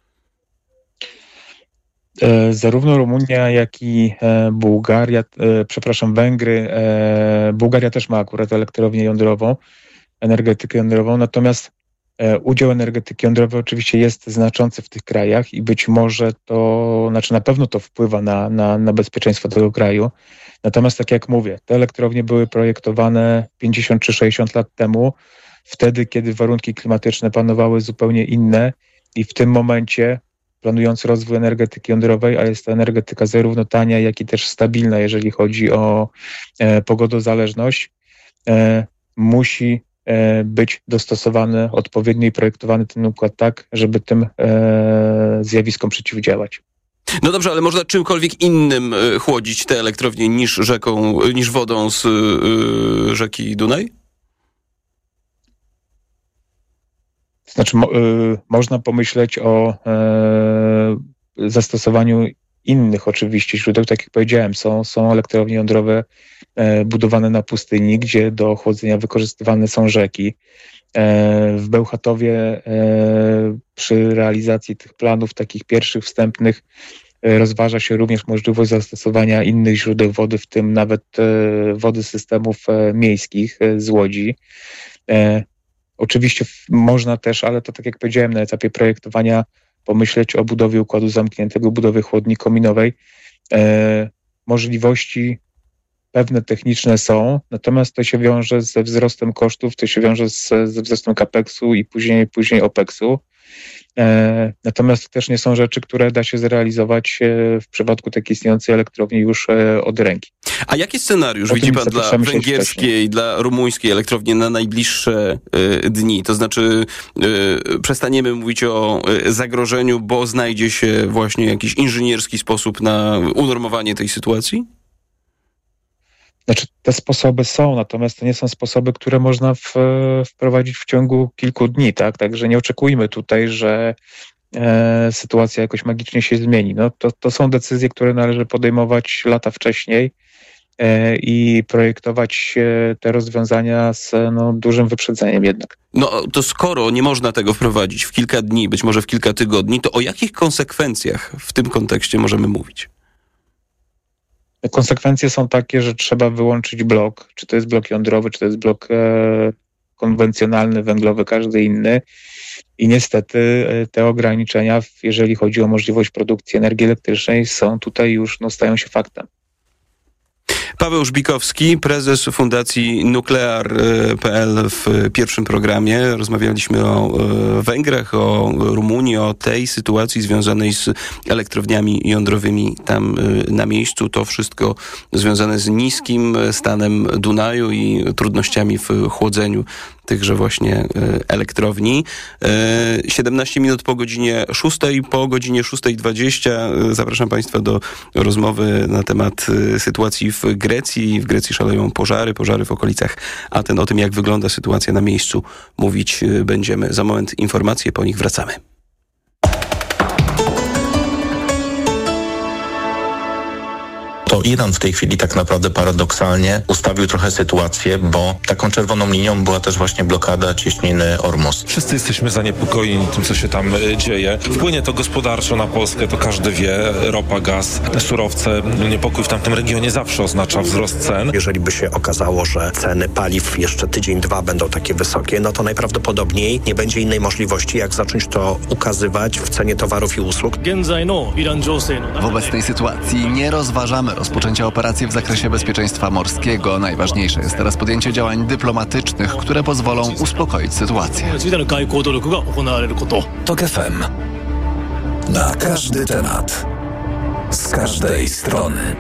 E, zarówno Rumunia, jak i e, Bułgaria, e, przepraszam, Węgry, e, Bułgaria też ma akurat elektrownię jądrową, energetykę jądrową, natomiast e, udział energetyki jądrowej oczywiście jest znaczący w tych krajach i być może to, znaczy na pewno to wpływa na, na, na bezpieczeństwo tego kraju. Natomiast tak jak mówię, te elektrownie były projektowane pięćdziesiąt czy sześćdziesiąt lat temu, wtedy, kiedy warunki klimatyczne panowały zupełnie inne i w tym momencie, planując rozwój energetyki jądrowej, a jest to energetyka zarówno tania, jak i też stabilna, jeżeli chodzi o e, pogodozależność, e, musi e, być dostosowany odpowiednio i projektowany ten układ tak, żeby tym e, zjawiskom przeciwdziałać. No dobrze, ale można czymkolwiek innym e, chłodzić te elektrownie niż rzeką, niż wodą z e, rzeki Dunaj? Znaczy, mo, y, można pomyśleć o, y, zastosowaniu innych oczywiście źródeł, tak jak powiedziałem, są, są elektrownie jądrowe e, budowane na pustyni, gdzie do ochłodzenia wykorzystywane są rzeki. E, w Bełchatowie e, przy realizacji tych planów takich pierwszych, wstępnych e, rozważa się również możliwość zastosowania innych źródeł wody, w tym nawet e, wody systemów e, miejskich e, z Łodzi. E, oczywiście f- można też, ale to tak jak powiedziałem, na etapie projektowania pomyśleć o budowie układu zamkniętego, budowie chłodni kominowej. E, możliwości pewne techniczne są, natomiast to się wiąże ze wzrostem kosztów, to się wiąże z, ze wzrostem kapeksu i później, później opeksu. E, natomiast to też nie są rzeczy, które da się zrealizować e, w przypadku takiej istniejącej elektrowni już e, od ręki. A jaki scenariusz widzi pan dla węgierskiej, dla rumuńskiej elektrowni na najbliższe y, dni? To znaczy y, przestaniemy mówić o y, zagrożeniu, bo znajdzie się właśnie jakiś inżynierski sposób na unormowanie tej sytuacji? Znaczy, te sposoby są, natomiast to nie są sposoby, które można w, wprowadzić w ciągu kilku dni, tak? Także nie oczekujmy tutaj, że e, sytuacja jakoś magicznie się zmieni. No, to, to są decyzje, które należy podejmować lata wcześniej e, i projektować e, te rozwiązania z no, dużym wyprzedzeniem jednak. No to skoro nie można tego wprowadzić w kilka dni, być może w kilka tygodni, to o jakich konsekwencjach w tym kontekście możemy mówić? Konsekwencje są takie, że trzeba wyłączyć blok, czy to jest blok jądrowy, czy to jest blok e, konwencjonalny, węglowy, każdy inny. I niestety e, te ograniczenia, jeżeli chodzi o możliwość produkcji energii elektrycznej, są tutaj już, no, stają się faktem. Paweł Żbikowski, prezes Fundacji Nuklear kropka pe el w pierwszym programie. Rozmawialiśmy o Węgrach, o Rumunii, o tej sytuacji związanej z elektrowniami jądrowymi tam na miejscu. To wszystko związane z niskim stanem Dunaju i trudnościami w chłodzeniu tychże właśnie elektrowni. siedemnaście minut po godzinie szóstej, po godzinie szóstej dwadzieścia zapraszam Państwa do rozmowy na temat sytuacji w Grecji. W Grecji szaleją pożary, pożary w okolicach Aten. O tym, jak wygląda sytuacja na miejscu, mówić będziemy. Za moment informacje, po nich wracamy. To Iran w tej chwili tak naprawdę paradoksalnie ustawił trochę sytuację, bo taką czerwoną linią była też właśnie blokada cieśniny Ormus. Wszyscy jesteśmy zaniepokojeni tym, co się tam dzieje. Wpłynie to gospodarczo na Polskę, to każdy wie. Ropa, gaz, surowce. Niepokój w tamtym regionie zawsze oznacza wzrost cen. Jeżeli by się okazało, że ceny paliw jeszcze tydzień, dwa będą takie wysokie, no to najprawdopodobniej nie będzie innej możliwości, jak zacząć to ukazywać w cenie towarów i usług. W obecnej sytuacji nie rozważamy rozpoczęcia operacji w zakresie bezpieczeństwa morskiego. Najważniejsze jest teraz podjęcie działań dyplomatycznych, które pozwolą uspokoić sytuację. Tok F M. Na każdy temat. Z każdej strony.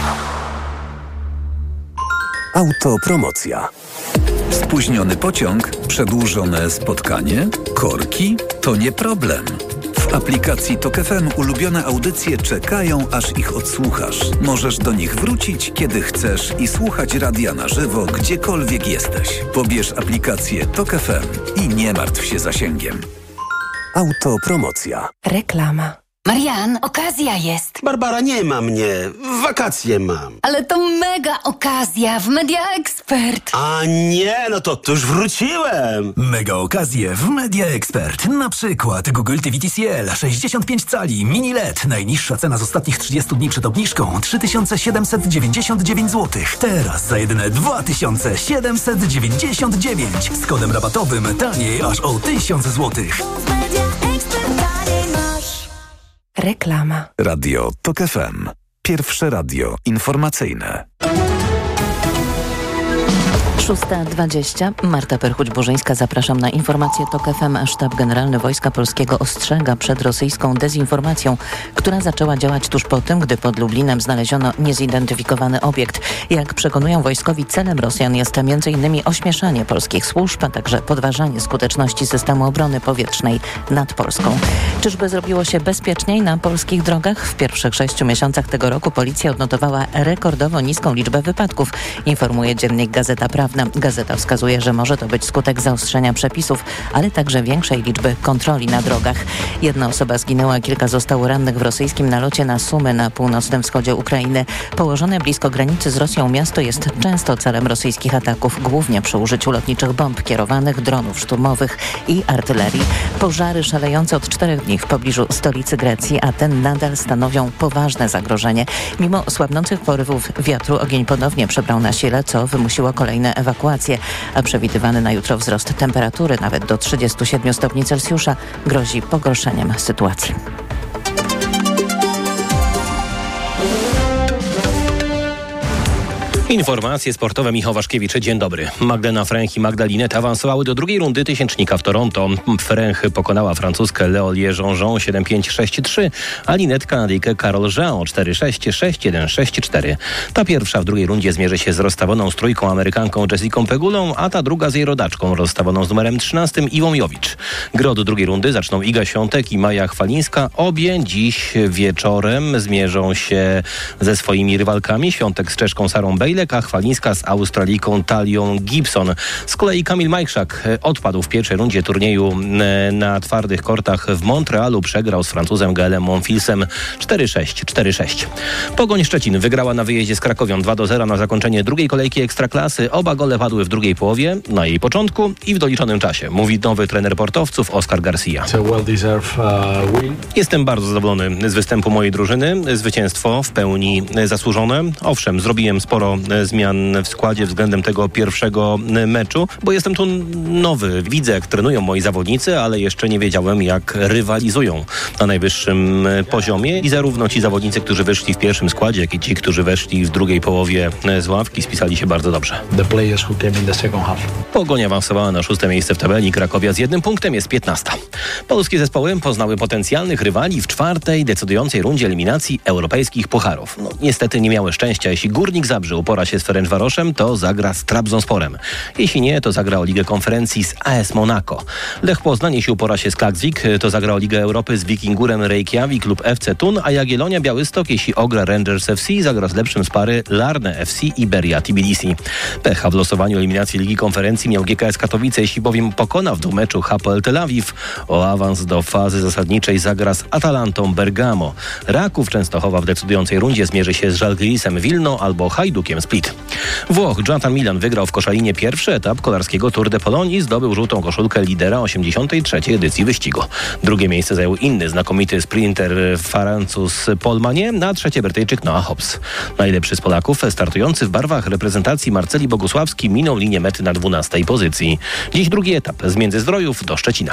Autopromocja. Spóźniony pociąg, przedłużone spotkanie, korki to nie problem. W aplikacji Tok F M ulubione audycje czekają, aż ich odsłuchasz. Możesz do nich wrócić, kiedy chcesz i słuchać radia na żywo, gdziekolwiek jesteś. Pobierz aplikację Tok F M i nie martw się zasięgiem. Autopromocja. Reklama. Marian, okazja jest. Barbara, nie ma mnie. Wakacje mam. Ale to mega okazja w Media Expert. A nie, no to, to już wróciłem. Mega okazje w Media Expert. Na przykład Google T V T C L sześćdziesiąt pięć cali mini L E D. Najniższa cena z ostatnich trzydziestu dni przed obniżką trzy tysiące siedemset dziewięćdziesiąt dziewięć złotych. Teraz za jedyne dwa tysiące siedemset dziewięćdziesiąt dziewięć. Z kodem rabatowym taniej aż o tysiąc złotych. Reklama. Radio Tok F M. Pierwsze radio informacyjne. szósta dwadzieścia. Marta Perchuć-Burzyńska, zapraszam na informacje Tok F M. Sztab Generalny Wojska Polskiego ostrzega przed rosyjską dezinformacją, która zaczęła działać tuż po tym, gdy pod Lublinem znaleziono niezidentyfikowany obiekt. Jak przekonują wojskowi, celem Rosjan jest między innymi ośmieszanie polskich służb, a także podważanie skuteczności systemu obrony powietrznej nad Polską. Czyżby zrobiło się bezpieczniej na polskich drogach? W pierwszych sześciu miesiącach tego roku policja odnotowała rekordowo niską liczbę wypadków, informuje dziennik Gazeta Prawna. prawna. Gazeta wskazuje, że może to być skutek zaostrzenia przepisów, ale także większej liczby kontroli na drogach. Jedna osoba zginęła, kilka zostało rannych w rosyjskim nalocie na Sumy na północnym wschodzie Ukrainy. Położone blisko granicy z Rosją miasto jest często celem rosyjskich ataków, głównie przy użyciu lotniczych bomb kierowanych, dronów szturmowych i artylerii. Pożary szalejące od czterech dni w pobliżu stolicy Grecji, a ten nadal stanowią poważne zagrożenie. Mimo słabnących porywów wiatru ogień ponownie przybrał na sile, co wymusiło kolejne ewakuacje, a przewidywany na jutro wzrost temperatury nawet do trzydziestu siedmiu stopni Celsjusza grozi pogorszeniem sytuacji. Informacje sportowe. Michał Waszkiewicz. Dzień dobry. Magdalena Fręch i Magda Linnet awansowały do drugiej rundy tysięcznika w Toronto. Fręch pokonała francuskę Leolie Jean-Jean siedem pięć sześć trzy, a Linnet Kanadyjkę Carol Jean cztery sześć sześć jeden sześć cztery. Ta pierwsza w drugiej rundzie zmierzy się z rozstawioną z trójką Amerykanką Jessicą Pegulą, a ta druga z jej rodaczką rozstawioną z numerem trzynastym Iwą Jowicz. Gry od drugiej rundy zaczną Iga Świątek i Maja Chwalińska. Obie dziś wieczorem zmierzą się ze swoimi rywalkami. Świątek z Czeszką Sarą Bejlek, a Chwalińska z Australijką Talią Gibson. Z kolei Kamil Majchrzak odpadł w pierwszej rundzie turnieju na twardych kortach w Montrealu. Przegrał z Francuzem Gaelem Monfilsem cztery sześć cztery sześć. Pogoń Szczecin wygrała na wyjeździe z Krakowią dwa do zera na zakończenie drugiej kolejki Ekstraklasy. Oba gole padły w drugiej połowie, na jej początku i w doliczonym czasie. Mówi nowy trener portowców Oskar Garcia. Jestem bardzo zadowolony z występu mojej drużyny. Zwycięstwo w pełni zasłużone. Owszem, zrobiłem sporo zmian w składzie względem tego pierwszego meczu, bo jestem tu nowy. Widzę, jak trenują moi zawodnicy, ale jeszcze nie wiedziałem, jak rywalizują na najwyższym poziomie. I zarówno ci zawodnicy, którzy wyszli w pierwszym składzie, jak i ci, którzy weszli w drugiej połowie z ławki, spisali się bardzo dobrze. Pogoń awansowała na szóste miejsce w tabeli. Krakowia z jednym punktem jest piętnasta. Polskie zespoły poznały potencjalnych rywali w czwartej, decydującej rundzie eliminacji europejskich pucharów. No, niestety nie miały szczęścia. Jeśli Górnik Zabrze upora się z Ferencvaroszem, to zagra z Trabzonsporem. Jeśli nie, to zagra o Ligę Konferencji z A S Monaco. Lech Poznań, jeśli upora się z Klaksvik, to zagra o Ligę Europy z Wikingurem Reykjavik lub F C Thun, a Jagiellonia Białystok, jeśli ogra Rangers F C, zagra z lepszym z pary Larne F C i Beria Tbilisi. Pecha w losowaniu eliminacji Ligi Konferencji miał G K S Katowice, jeśli bowiem pokona w dwumeczu Hapoel Tel Awiw. O awans do fazy zasadniczej zagra z Atalantą Bergamo. Raków Częstochowa w decydującej rundzie zmierzy się z Żalgirisem Wilno albo Hajdukiem Split. Włoch Jonathan Milan wygrał w Koszalinie pierwszy etap kolarskiego Tour de Pologne i zdobył żółtą koszulkę lidera osiemdziesiątej trzeciej edycji wyścigu. Drugie miejsce zajął inny znakomity sprinter Francuz Paul Magnet, a trzecie Brytyjczyk Noah Hobbs. Najlepszy z Polaków startujący w barwach reprezentacji Marceli Bogusławski minął linię mety na dwunastej pozycji. Dziś drugi etap z Międzyzdrojów do Szczecina.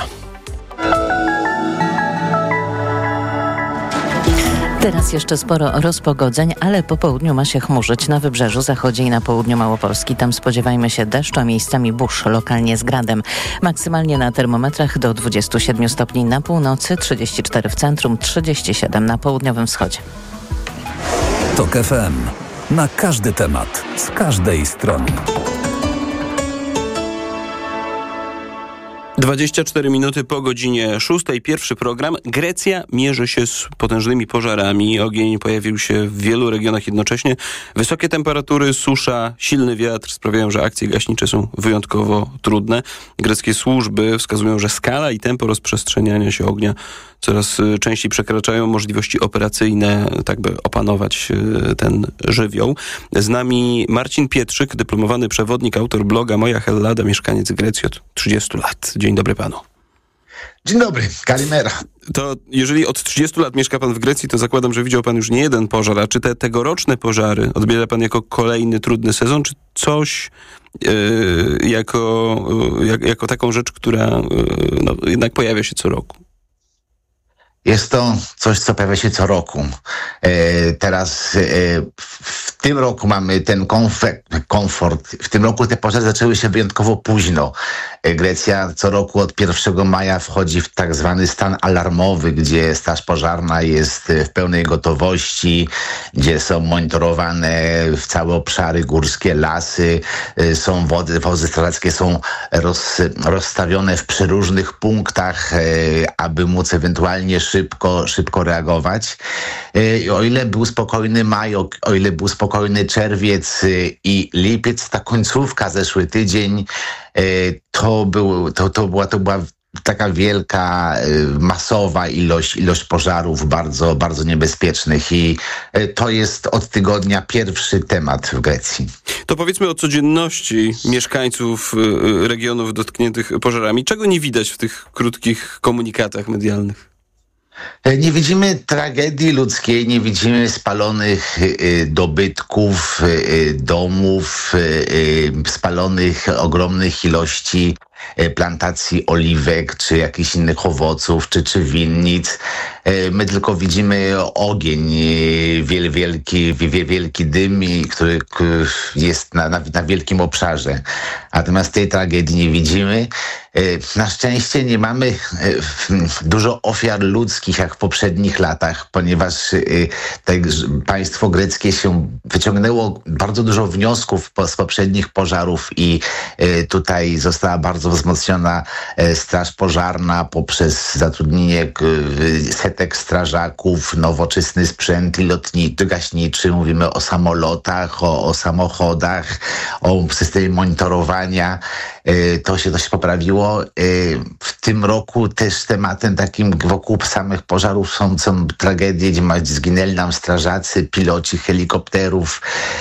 Teraz jeszcze sporo rozpogodzeń, ale po południu ma się chmurzyć na wybrzeżu zachodzie i na południu Małopolski. Tam spodziewajmy się deszczu, a miejscami burz, lokalnie z gradem. Maksymalnie na termometrach do dwudziestu siedmiu stopni na północy, trzydzieści cztery w centrum, trzydzieści siedem na południowym wschodzie. Tok F M. Na każdy temat, z każdej strony. dwadzieścia cztery minuty po godzinie szóstej. Pierwszy program. Grecja mierzy się z potężnymi pożarami. Ogień pojawił się w wielu regionach jednocześnie. Wysokie temperatury, susza, silny wiatr sprawiają, że akcje gaśnicze są wyjątkowo trudne. Greckie służby wskazują, że skala i tempo rozprzestrzeniania się ognia coraz częściej przekraczają możliwości operacyjne, tak by opanować ten żywioł. Z nami Marcin Pietrzyk, dyplomowany przewodnik, autor bloga Moja Hellada, mieszkaniec Grecji od trzydziestu lat. Dzień dobry panu. Dzień dobry, kalimera. To jeżeli od trzydziestu lat mieszka pan w Grecji, to zakładam, że widział pan już nie jeden pożar. A czy te tegoroczne pożary odbiera pan jako kolejny trudny sezon, czy coś yy, jako, yy, jak, jako taką rzecz, która yy, no, jednak pojawia się co roku? Jest to coś, co pojawia się co roku. E, teraz e, w tym roku mamy ten komfort, komfort. W tym roku te pożary zaczęły się wyjątkowo późno. E, Grecja co roku od pierwszego maja wchodzi w tak zwany stan alarmowy, gdzie straż pożarna jest w pełnej gotowości, gdzie są monitorowane w całe obszary górskie, lasy, e, są wody, wozy strażackie są roz, rozstawione w przeróżnych punktach, e, aby móc ewentualnie szybko, szybko reagować. O ile był spokojny maj, o, o ile był spokojny niespokojny czerwiec i lipiec, ta końcówka, zeszły tydzień, to, był, to, to, była, to była taka wielka, masowa ilość, ilość pożarów bardzo, bardzo niebezpiecznych i to jest od tygodnia pierwszy temat w Grecji. To powiedzmy o codzienności mieszkańców regionów dotkniętych pożarami. Czego nie widać w tych krótkich komunikatach medialnych? Nie widzimy tragedii ludzkiej, nie widzimy spalonych y, dobytków, y, domów, y, spalonych ogromnych ilości plantacji oliwek, czy jakichś innych owoców, czy, czy winnic. My tylko widzimy ogień, wiel, wielki, wielki dym, który jest na, na, na wielkim obszarze. Natomiast tej tragedii nie widzimy. Na szczęście nie mamy dużo ofiar ludzkich jak w poprzednich latach, ponieważ tak, państwo greckie się wyciągnęło bardzo dużo wniosków z poprzednich pożarów i tutaj została bardzo wzmocniona straż pożarna poprzez zatrudnienie setek strażaków, nowoczesny sprzęt lotniczy, gaśniczy. Mówimy o samolotach, o, o samochodach, o systemie monitorowania. To się, to się poprawiło. W tym roku też tematem takim wokół samych pożarów są, są tragedie, gdzie zginęli nam strażacy, piloci helikopterów.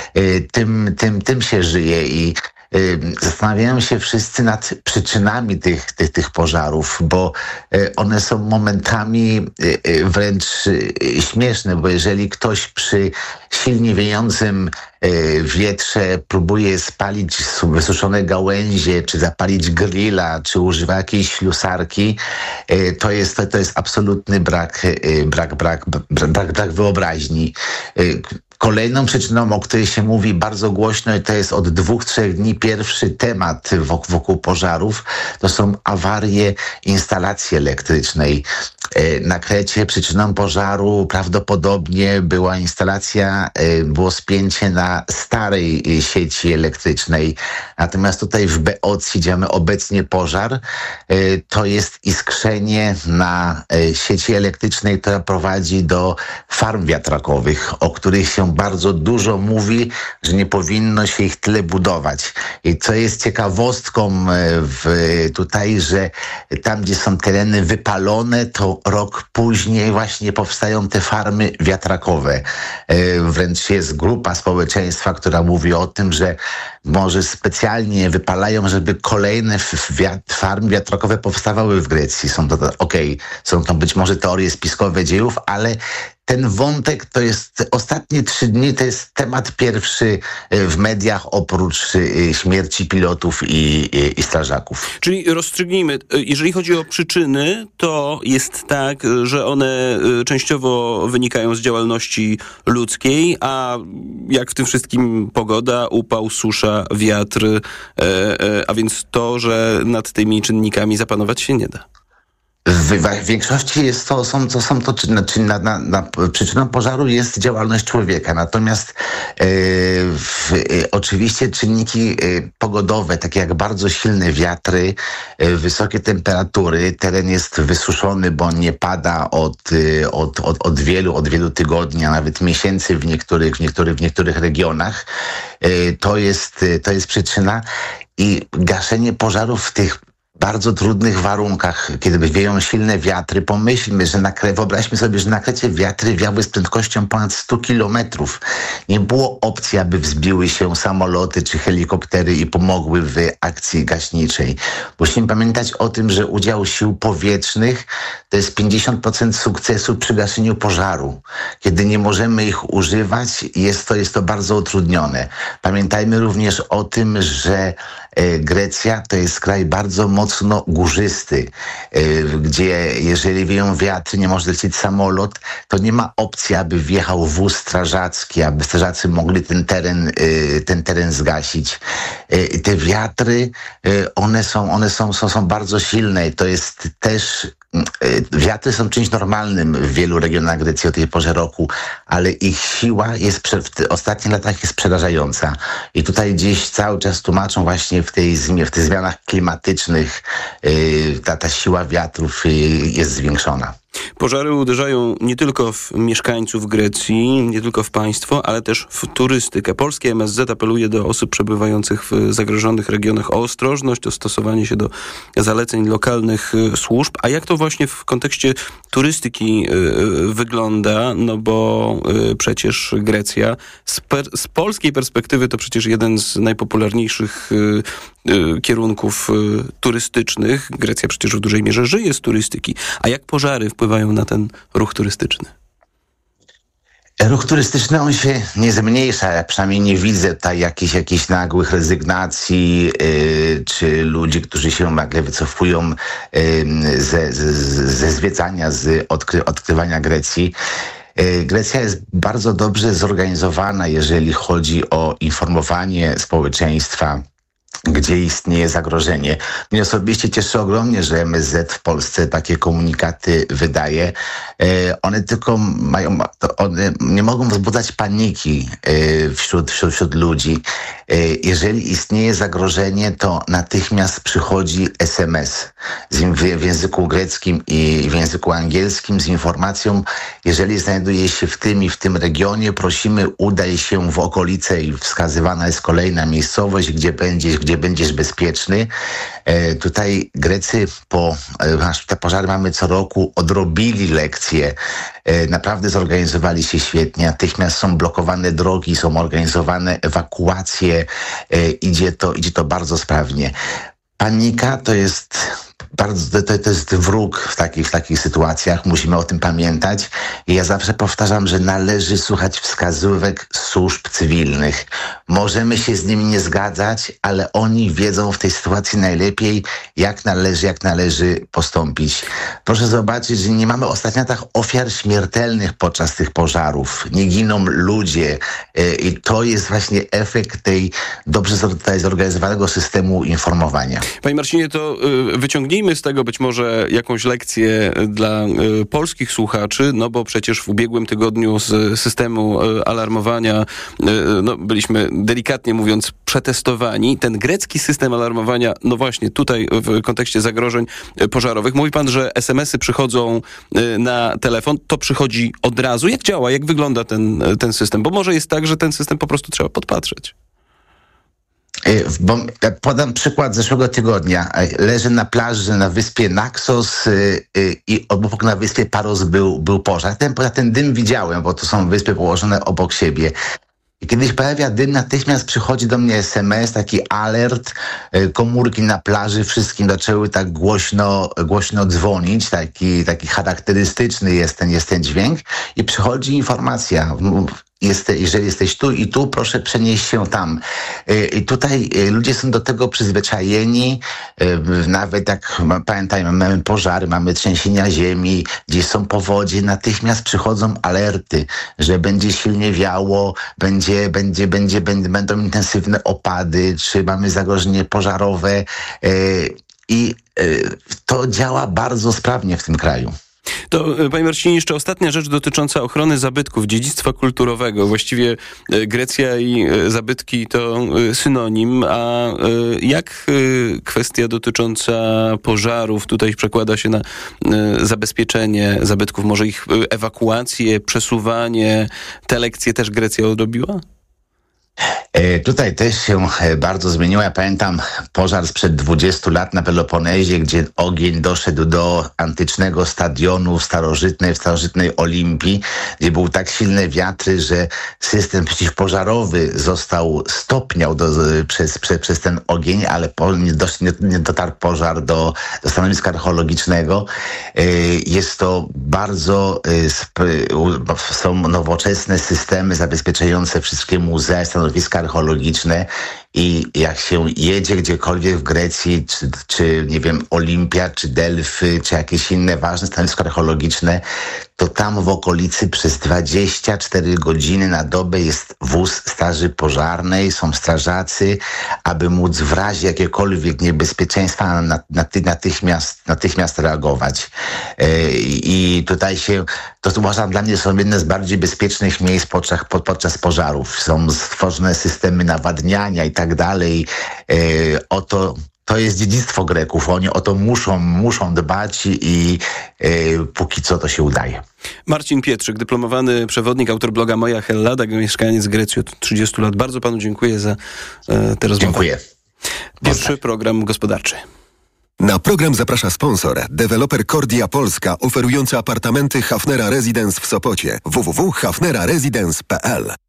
Tym, tym, tym się żyje i zastanawiają się wszyscy nad przyczynami tych, tych, tych pożarów, bo one są momentami wręcz śmieszne, bo jeżeli ktoś przy silnie wiejącym wietrze próbuje spalić wysuszone gałęzie, czy zapalić grilla, czy używa jakiejś ślusarki, to jest, to, to jest absolutny brak, brak, brak, brak, brak wyobraźni. Kolejną przyczyną, o której się mówi bardzo głośno i to jest od dwóch, trzech dni pierwszy temat wokół, wokół pożarów, to są awarie instalacji elektrycznej. Na Krecie przyczyną pożaru prawdopodobnie była instalacja, było spięcie na starej sieci elektrycznej. Natomiast tutaj w Beocji, gdzie mamy obecnie pożar, to jest iskrzenie na sieci elektrycznej, która prowadzi do farm wiatrakowych, o których się bardzo dużo mówi, że nie powinno się ich tyle budować. I co jest ciekawostką w, tutaj, że tam, gdzie są tereny wypalone, to rok później właśnie powstają te farmy wiatrakowe. Wręcz jest grupa społeczeństwa, która mówi o tym, że może specjalnie wypalają, żeby kolejne wiat- farmy wiatrakowe powstawały w Grecji. Są to, okej, okay, są to być może teorie spiskowe dziejów, ale ten wątek to jest ostatnie trzy dni, to jest temat pierwszy w mediach oprócz śmierci pilotów i, i, i strażaków. Czyli rozstrzygnijmy, jeżeli chodzi o przyczyny, to jest tak, że one częściowo wynikają z działalności ludzkiej, a jak w tym wszystkim pogoda, upał, susza, wiatr, a więc to, że nad tymi czynnikami zapanować się nie da. W, w większości jest to, są, to, są to czy, czy na, na, na przyczyną pożaru jest działalność człowieka. Natomiast e, w, e, oczywiście czynniki e, pogodowe, takie jak bardzo silne wiatry, e, wysokie temperatury, teren jest wysuszony, bo nie pada od, e, od, od, od wielu, od wielu tygodni, a nawet miesięcy w niektórych, w niektórych, w niektórych regionach. E, to jest, to jest przyczyna i gaszenie pożarów w tych bardzo trudnych warunkach, kiedy wieją silne wiatry, pomyślmy, że na Kre... wyobraźmy sobie, że na Krecie wiatry wiały z prędkością ponad sto kilometrów. Nie było opcji, aby wzbiły się samoloty czy helikoptery i pomogły w akcji gaśniczej. Musimy pamiętać o tym, że udział sił powietrznych to jest pięćdziesiąt procent sukcesu przy gaszeniu pożaru. Kiedy nie możemy ich używać, jest to, jest to bardzo utrudnione. Pamiętajmy również o tym, że Grecja to jest kraj bardzo mocno górzysty, gdzie jeżeli wieją wiatry, nie może lecieć samolot, to nie ma opcji, aby wjechał wóz strażacki, aby strażacy mogli ten teren, ten teren zgasić. Te wiatry, one są, one są, są, są bardzo silne i to jest też wiatry są czymś normalnym w wielu regionach Grecji o tej porze roku, ale ich siła jest w ostatnich latach jest przerażająca. I tutaj gdzieś cały czas tłumaczą właśnie w, tej, w tych zmianach klimatycznych ta, ta siła wiatrów jest zwiększona. Pożary uderzają nie tylko w mieszkańców Grecji, nie tylko w państwo, ale też w turystykę. Polskie M S Z apeluje do osób przebywających w zagrożonych regionach o ostrożność, o stosowanie się do zaleceń lokalnych służb. A jak to właśnie w kontekście turystyki y, wygląda? No bo y, przecież Grecja z, per, z polskiej perspektywy to przecież jeden z najpopularniejszych y, y, kierunków y, turystycznych. Grecja przecież w dużej mierze żyje z turystyki. A jak pożary wpływają na ten ruch turystyczny? Ruch turystyczny, on się nie zmniejsza, ja przynajmniej nie widzę tutaj jakichś, jakichś nagłych rezygnacji, yy, czy ludzi, którzy się nagle wycofują yy, ze, ze, ze zwiedzania, z odkry, odkrywania Grecji. Yy, Grecja jest bardzo dobrze zorganizowana, jeżeli chodzi o informowanie społeczeństwa, gdzie istnieje zagrożenie. Mnie osobiście cieszy ogromnie, że M S Z w Polsce takie komunikaty wydaje. One tylko mają, one nie mogą wzbudzać paniki wśród, wśród, wśród ludzi. Jeżeli istnieje zagrożenie, to natychmiast przychodzi S M S w języku greckim i w języku angielskim z informacją, jeżeli znajduje się w tym i w tym regionie, prosimy, udaj się w okolice i wskazywana jest kolejna miejscowość, gdzie będziesz, gdzie będziesz bezpieczny. E, tutaj Grecy po e, te pożary mamy co roku, odrobili lekcje. E, naprawdę zorganizowali się świetnie. Natychmiast są blokowane drogi, są organizowane ewakuacje. E, idzie to, idzie to bardzo sprawnie. Panika to jest bardzo, to, to jest wróg w takich, w takich sytuacjach. Musimy o tym pamiętać. I ja zawsze powtarzam, że należy słuchać wskazówek służb cywilnych. Możemy się z nimi nie zgadzać, ale oni wiedzą w tej sytuacji najlepiej, jak należy, jak należy postąpić. Proszę zobaczyć, że nie mamy w ostatnich latach ofiar śmiertelnych podczas tych pożarów. Nie giną ludzie. I to jest właśnie efekt tej dobrze zorganizowanego systemu informowania. Panie Marcinie, to wyciągnijmy z tego być może jakąś lekcję dla y, polskich słuchaczy, no bo przecież w ubiegłym tygodniu z systemu y, alarmowania y, no, byliśmy delikatnie mówiąc przetestowani. Ten grecki system alarmowania, no właśnie tutaj w kontekście zagrożeń pożarowych. Mówi pan, że es em esy przychodzą y, na telefon. To przychodzi od razu. Jak działa? Jak wygląda ten, ten system? Bo może jest tak, że ten system po prostu trzeba podpatrzeć. Bo podam przykład zeszłego tygodnia. Leżę na plaży na wyspie Naxos i obok na wyspie Paros był, był pożar. Ten, ten dym widziałem, bo to są wyspy położone obok siebie. I kiedy się pojawia dym, natychmiast przychodzi do mnie es em es, taki alert, komórki na plaży, wszystkim zaczęły tak głośno, głośno dzwonić, taki, taki charakterystyczny jest ten, jest ten dźwięk i przychodzi informacja. Jest, jeżeli jesteś tu i tu, proszę przenieść się tam. I tutaj ludzie są do tego przyzwyczajeni. Nawet jak pamiętajmy, mamy pożary, mamy trzęsienia ziemi, gdzieś są powodzie, natychmiast przychodzą alerty, że będzie silnie wiało, będzie, będzie, będzie, będzie, będą intensywne opady, czy mamy zagrożenie pożarowe. I to działa bardzo sprawnie w tym kraju. To, panie Marcinie, jeszcze ostatnia rzecz dotycząca ochrony zabytków, dziedzictwa kulturowego. Właściwie Grecja i zabytki to synonim, a jak kwestia dotycząca pożarów tutaj przekłada się na zabezpieczenie zabytków, może ich ewakuację, przesuwanie? Te lekcje też Grecja odrobiła? Tutaj też się bardzo zmieniło. Ja pamiętam pożar sprzed dwudziestu lat na Peloponezie, gdzie ogień doszedł do antycznego stadionu w starożytnej, w starożytnej Olimpii, gdzie był tak silne wiatry, że system przeciwpożarowy został stopniał do, przez, przez, przez ten ogień, ale po, nie, do, nie, nie dotarł pożar do, do stanowiska archeologicznego. Jest to bardzo, są nowoczesne systemy zabezpieczające wszystkie muzea, stanowiska archeologiczne i jak się jedzie gdziekolwiek w Grecji, czy, czy nie wiem, Olimpia, czy Delfy, czy jakieś inne ważne stanowisko archeologiczne, to tam w okolicy przez dwadzieścia cztery godziny na dobę jest wóz straży pożarnej, są strażacy, aby móc w razie jakiegokolwiek niebezpieczeństwa natychmiast, natychmiast reagować. I tutaj się, to uważam, dla mnie są jedne z bardziej bezpiecznych miejsc podczas, podczas pożarów. Są stworzone systemy nawadniania i tak dalej. O to to jest dziedzictwo Greków. Oni o to muszą, muszą dbać i yy, póki co to się udaje. Marcin Pietrzyk, dyplomowany przewodnik, autor bloga Moja Hellada, mieszkaniec Grecji od trzydziestu lat. Bardzo panu dziękuję za e, tę rozmowę. Dziękuję. Pierwszy program gospodarczy. Na program zaprasza sponsor, deweloper Kordia Polska, oferujący apartamenty Hafnera Residence w Sopocie. w w w kropka hafnera residence kropka p l.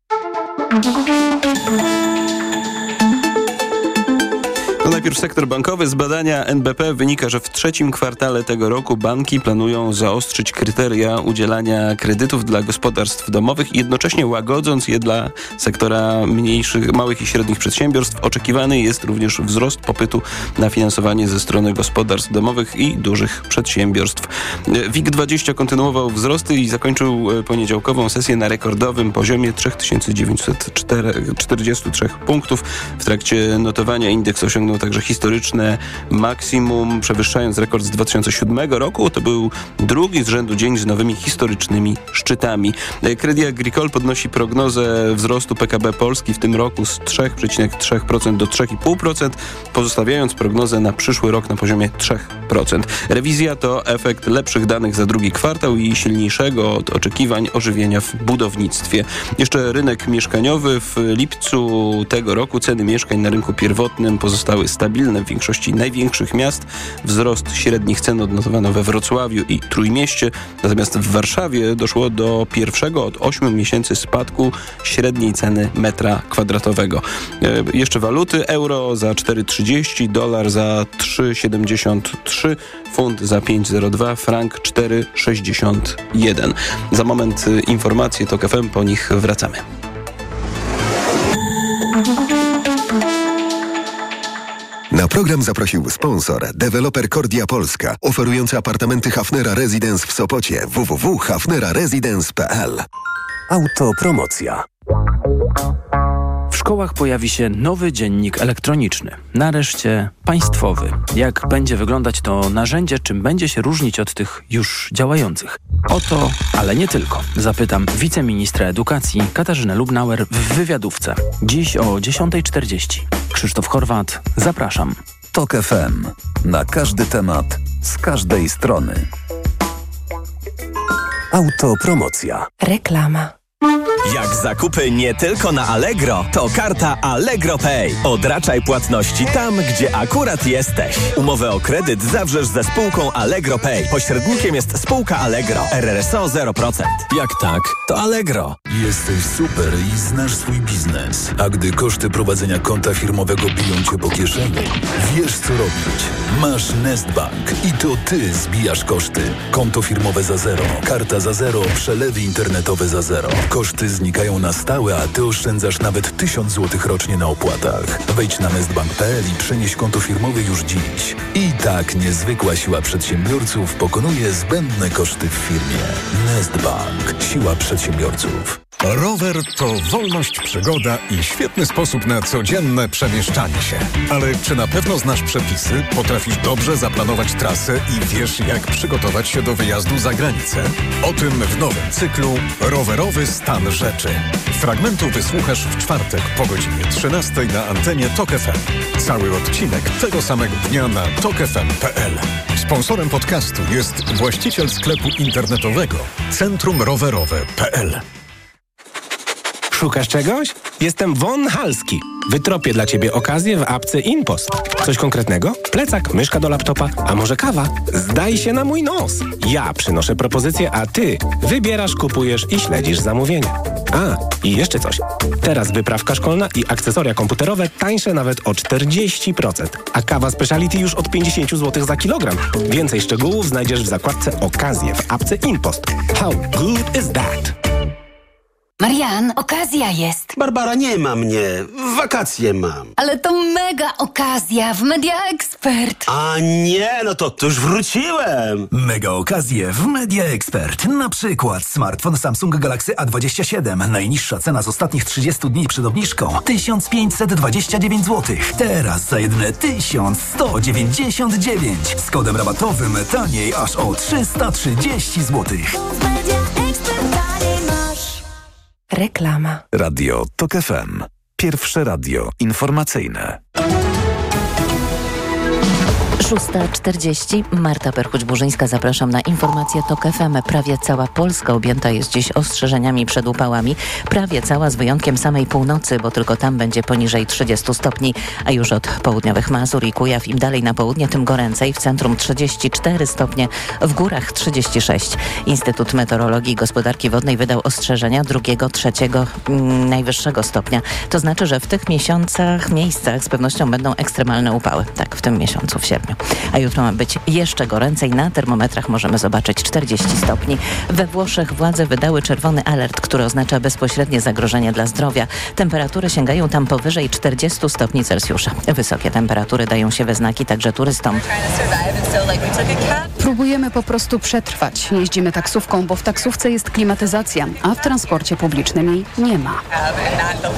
No najpierw sektor bankowy. Z badania N B P wynika, że w trzecim kwartale tego roku banki planują zaostrzyć kryteria udzielania kredytów dla gospodarstw domowych, jednocześnie łagodząc je dla sektora mniejszych, małych i średnich przedsiębiorstw. Oczekiwany jest również wzrost popytu na finansowanie ze strony gospodarstw domowych i dużych przedsiębiorstw. W I G dwadzieścia kontynuował wzrosty i zakończył poniedziałkową sesję na rekordowym poziomie trzy tysiące dziewięćset czterdzieści trzy punktów. W trakcie notowania indeks osiągnął także historyczne maksimum, przewyższając rekord z dwa tysiące siódmego roku. To był drugi z rzędu dzień z nowymi historycznymi szczytami. Crédit Agricole podnosi prognozę wzrostu P K B Polski w tym roku z trzy przecinek trzy procent do trzy przecinek pięć procent, pozostawiając prognozę na przyszły rok na poziomie trzy procent. Rewizja to efekt lepszych danych za drugi kwartał i silniejszego od oczekiwań ożywienia w budownictwie. Jeszcze rynek mieszkaniowy. W lipcu tego roku ceny mieszkań na rynku pierwotnym pozostały stabilne w większości największych miast. Wzrost średnich cen odnotowano we Wrocławiu i Trójmieście, natomiast w Warszawie doszło do pierwszego od ośmiu miesięcy spadku średniej ceny metra kwadratowego. E, jeszcze waluty. Euro za cztery trzydzieści, dolar za trzy siedemdziesiąt trzy, funt za pięć zero dwa, frank cztery sześćdziesiąt jeden. Za moment y, informacje TOK F M, po nich wracamy. Na program zaprosił sponsor, deweloper Kordia Polska, oferujący apartamenty Hafnera Residence w Sopocie. w w w kropka hafnera residence kropka p l. Autopromocja. W szkołach pojawi się nowy dziennik elektroniczny. Nareszcie państwowy. Jak będzie wyglądać to narzędzie, czym będzie się różnić od tych już działających? O to, ale nie tylko. Zapytam wiceministra edukacji Katarzynę Lubnauer w wywiadówce. Dziś o dziesiąta czterdzieści. Krzysztof Chorwat, zapraszam. TOK F M. Na każdy temat, z każdej strony. Autopromocja. Reklama. Jak zakupy nie tylko na Allegro, to karta Allegro Pay. Odraczaj płatności tam, gdzie akurat jesteś. Umowę o kredyt zawrzesz ze spółką Allegro Pay. Pośrednikiem jest spółka Allegro. R R S O zero procent. Jak tak, to Allegro. Jesteś super i znasz swój biznes. A gdy koszty prowadzenia konta firmowego biją cię po kieszeni, wiesz co robić. Masz Nestbank i to ty zbijasz koszty. Konto firmowe za zero, karta za zero, przelewy internetowe za zero. Koszty znikają na stałe, a ty oszczędzasz nawet tysiąc złotych rocznie na opłatach. Wejdź na nestbank kropka p l i przenieś konto firmowe już dziś. I tak niezwykła siła przedsiębiorców pokonuje zbędne koszty w firmie. Nestbank. Siła przedsiębiorców. Rower to wolność, przygoda i świetny sposób na codzienne przemieszczanie się. Ale czy na pewno znasz przepisy, potrafisz dobrze zaplanować trasę i wiesz, jak przygotować się do wyjazdu za granicę? O tym w nowym cyklu Rowerowy stan rzeczy. Fragmentu wysłuchasz w czwartek po godzinie trzynastej na antenie TOK F M. Cały odcinek tego samego dnia na tok f m kropka p l. Sponsorem podcastu jest właściciel sklepu internetowego Centrum Rowerowe kropka p l. Szukasz czegoś? Jestem Von Halski. Wytropię dla ciebie okazję w apce InPost. Coś konkretnego? Plecak, myszka do laptopa, a może kawa? Zdaj się na mój nos. Ja przynoszę propozycję, a ty wybierasz, kupujesz i śledzisz zamówienia. A, i jeszcze coś. Teraz wyprawka szkolna i akcesoria komputerowe tańsze nawet o czterdzieści procent. A kawa Speciality już od pięćdziesiąt złotych za kilogram. Więcej szczegółów znajdziesz w zakładce Okazje w apce InPost. How good is that? Marian, okazja jest. Barbara, nie ma mnie. W wakacje mam. Ale to mega okazja w Media Expert. A nie, no to, to już wróciłem. Mega okazje w Media Expert. Na przykład smartfon Samsung Galaxy A dwadzieścia siedem. Najniższa cena z ostatnich trzydziestu dni przed obniżką tysiąc pięćset dwadzieścia dziewięć złotych. Teraz za jedyne tysiąc sto dziewięćdziesiąt dziewięć. Z kodem rabatowym taniej aż o trzysta trzydzieści złotych. Reklama. Radio TOK F M. Pierwsze radio informacyjne. szósta czterdzieści. Marta Perchuć-Burzyńska, zapraszam na informację TOK F M. Prawie cała Polska objęta jest dziś ostrzeżeniami przed upałami. Prawie cała, z wyjątkiem samej północy, bo tylko tam będzie poniżej trzydziestu stopni, a już od południowych Mazur i Kujaw im dalej na południe, tym goręcej. W centrum trzydzieści cztery stopnie, w górach trzydzieści sześć. Instytut Meteorologii i Gospodarki Wodnej wydał ostrzeżenia drugiego, trzeciego mm, najwyższego stopnia. To znaczy, że w tych miesiącach, miejscach z pewnością będą ekstremalne upały. Tak, w tym miesiącu, w sierpniu. A jutro ma być jeszcze goręcej. Na termometrach możemy zobaczyć czterdzieści stopni. We Włoszech władze wydały czerwony alert, który oznacza bezpośrednie zagrożenie dla zdrowia. Temperatury sięgają tam powyżej czterdziestu stopni Celsjusza. Wysokie temperatury dają się we znaki także turystom. Próbujemy po prostu przetrwać. Jeździmy taksówką, bo w taksówce jest klimatyzacja, a w transporcie publicznym jej nie ma.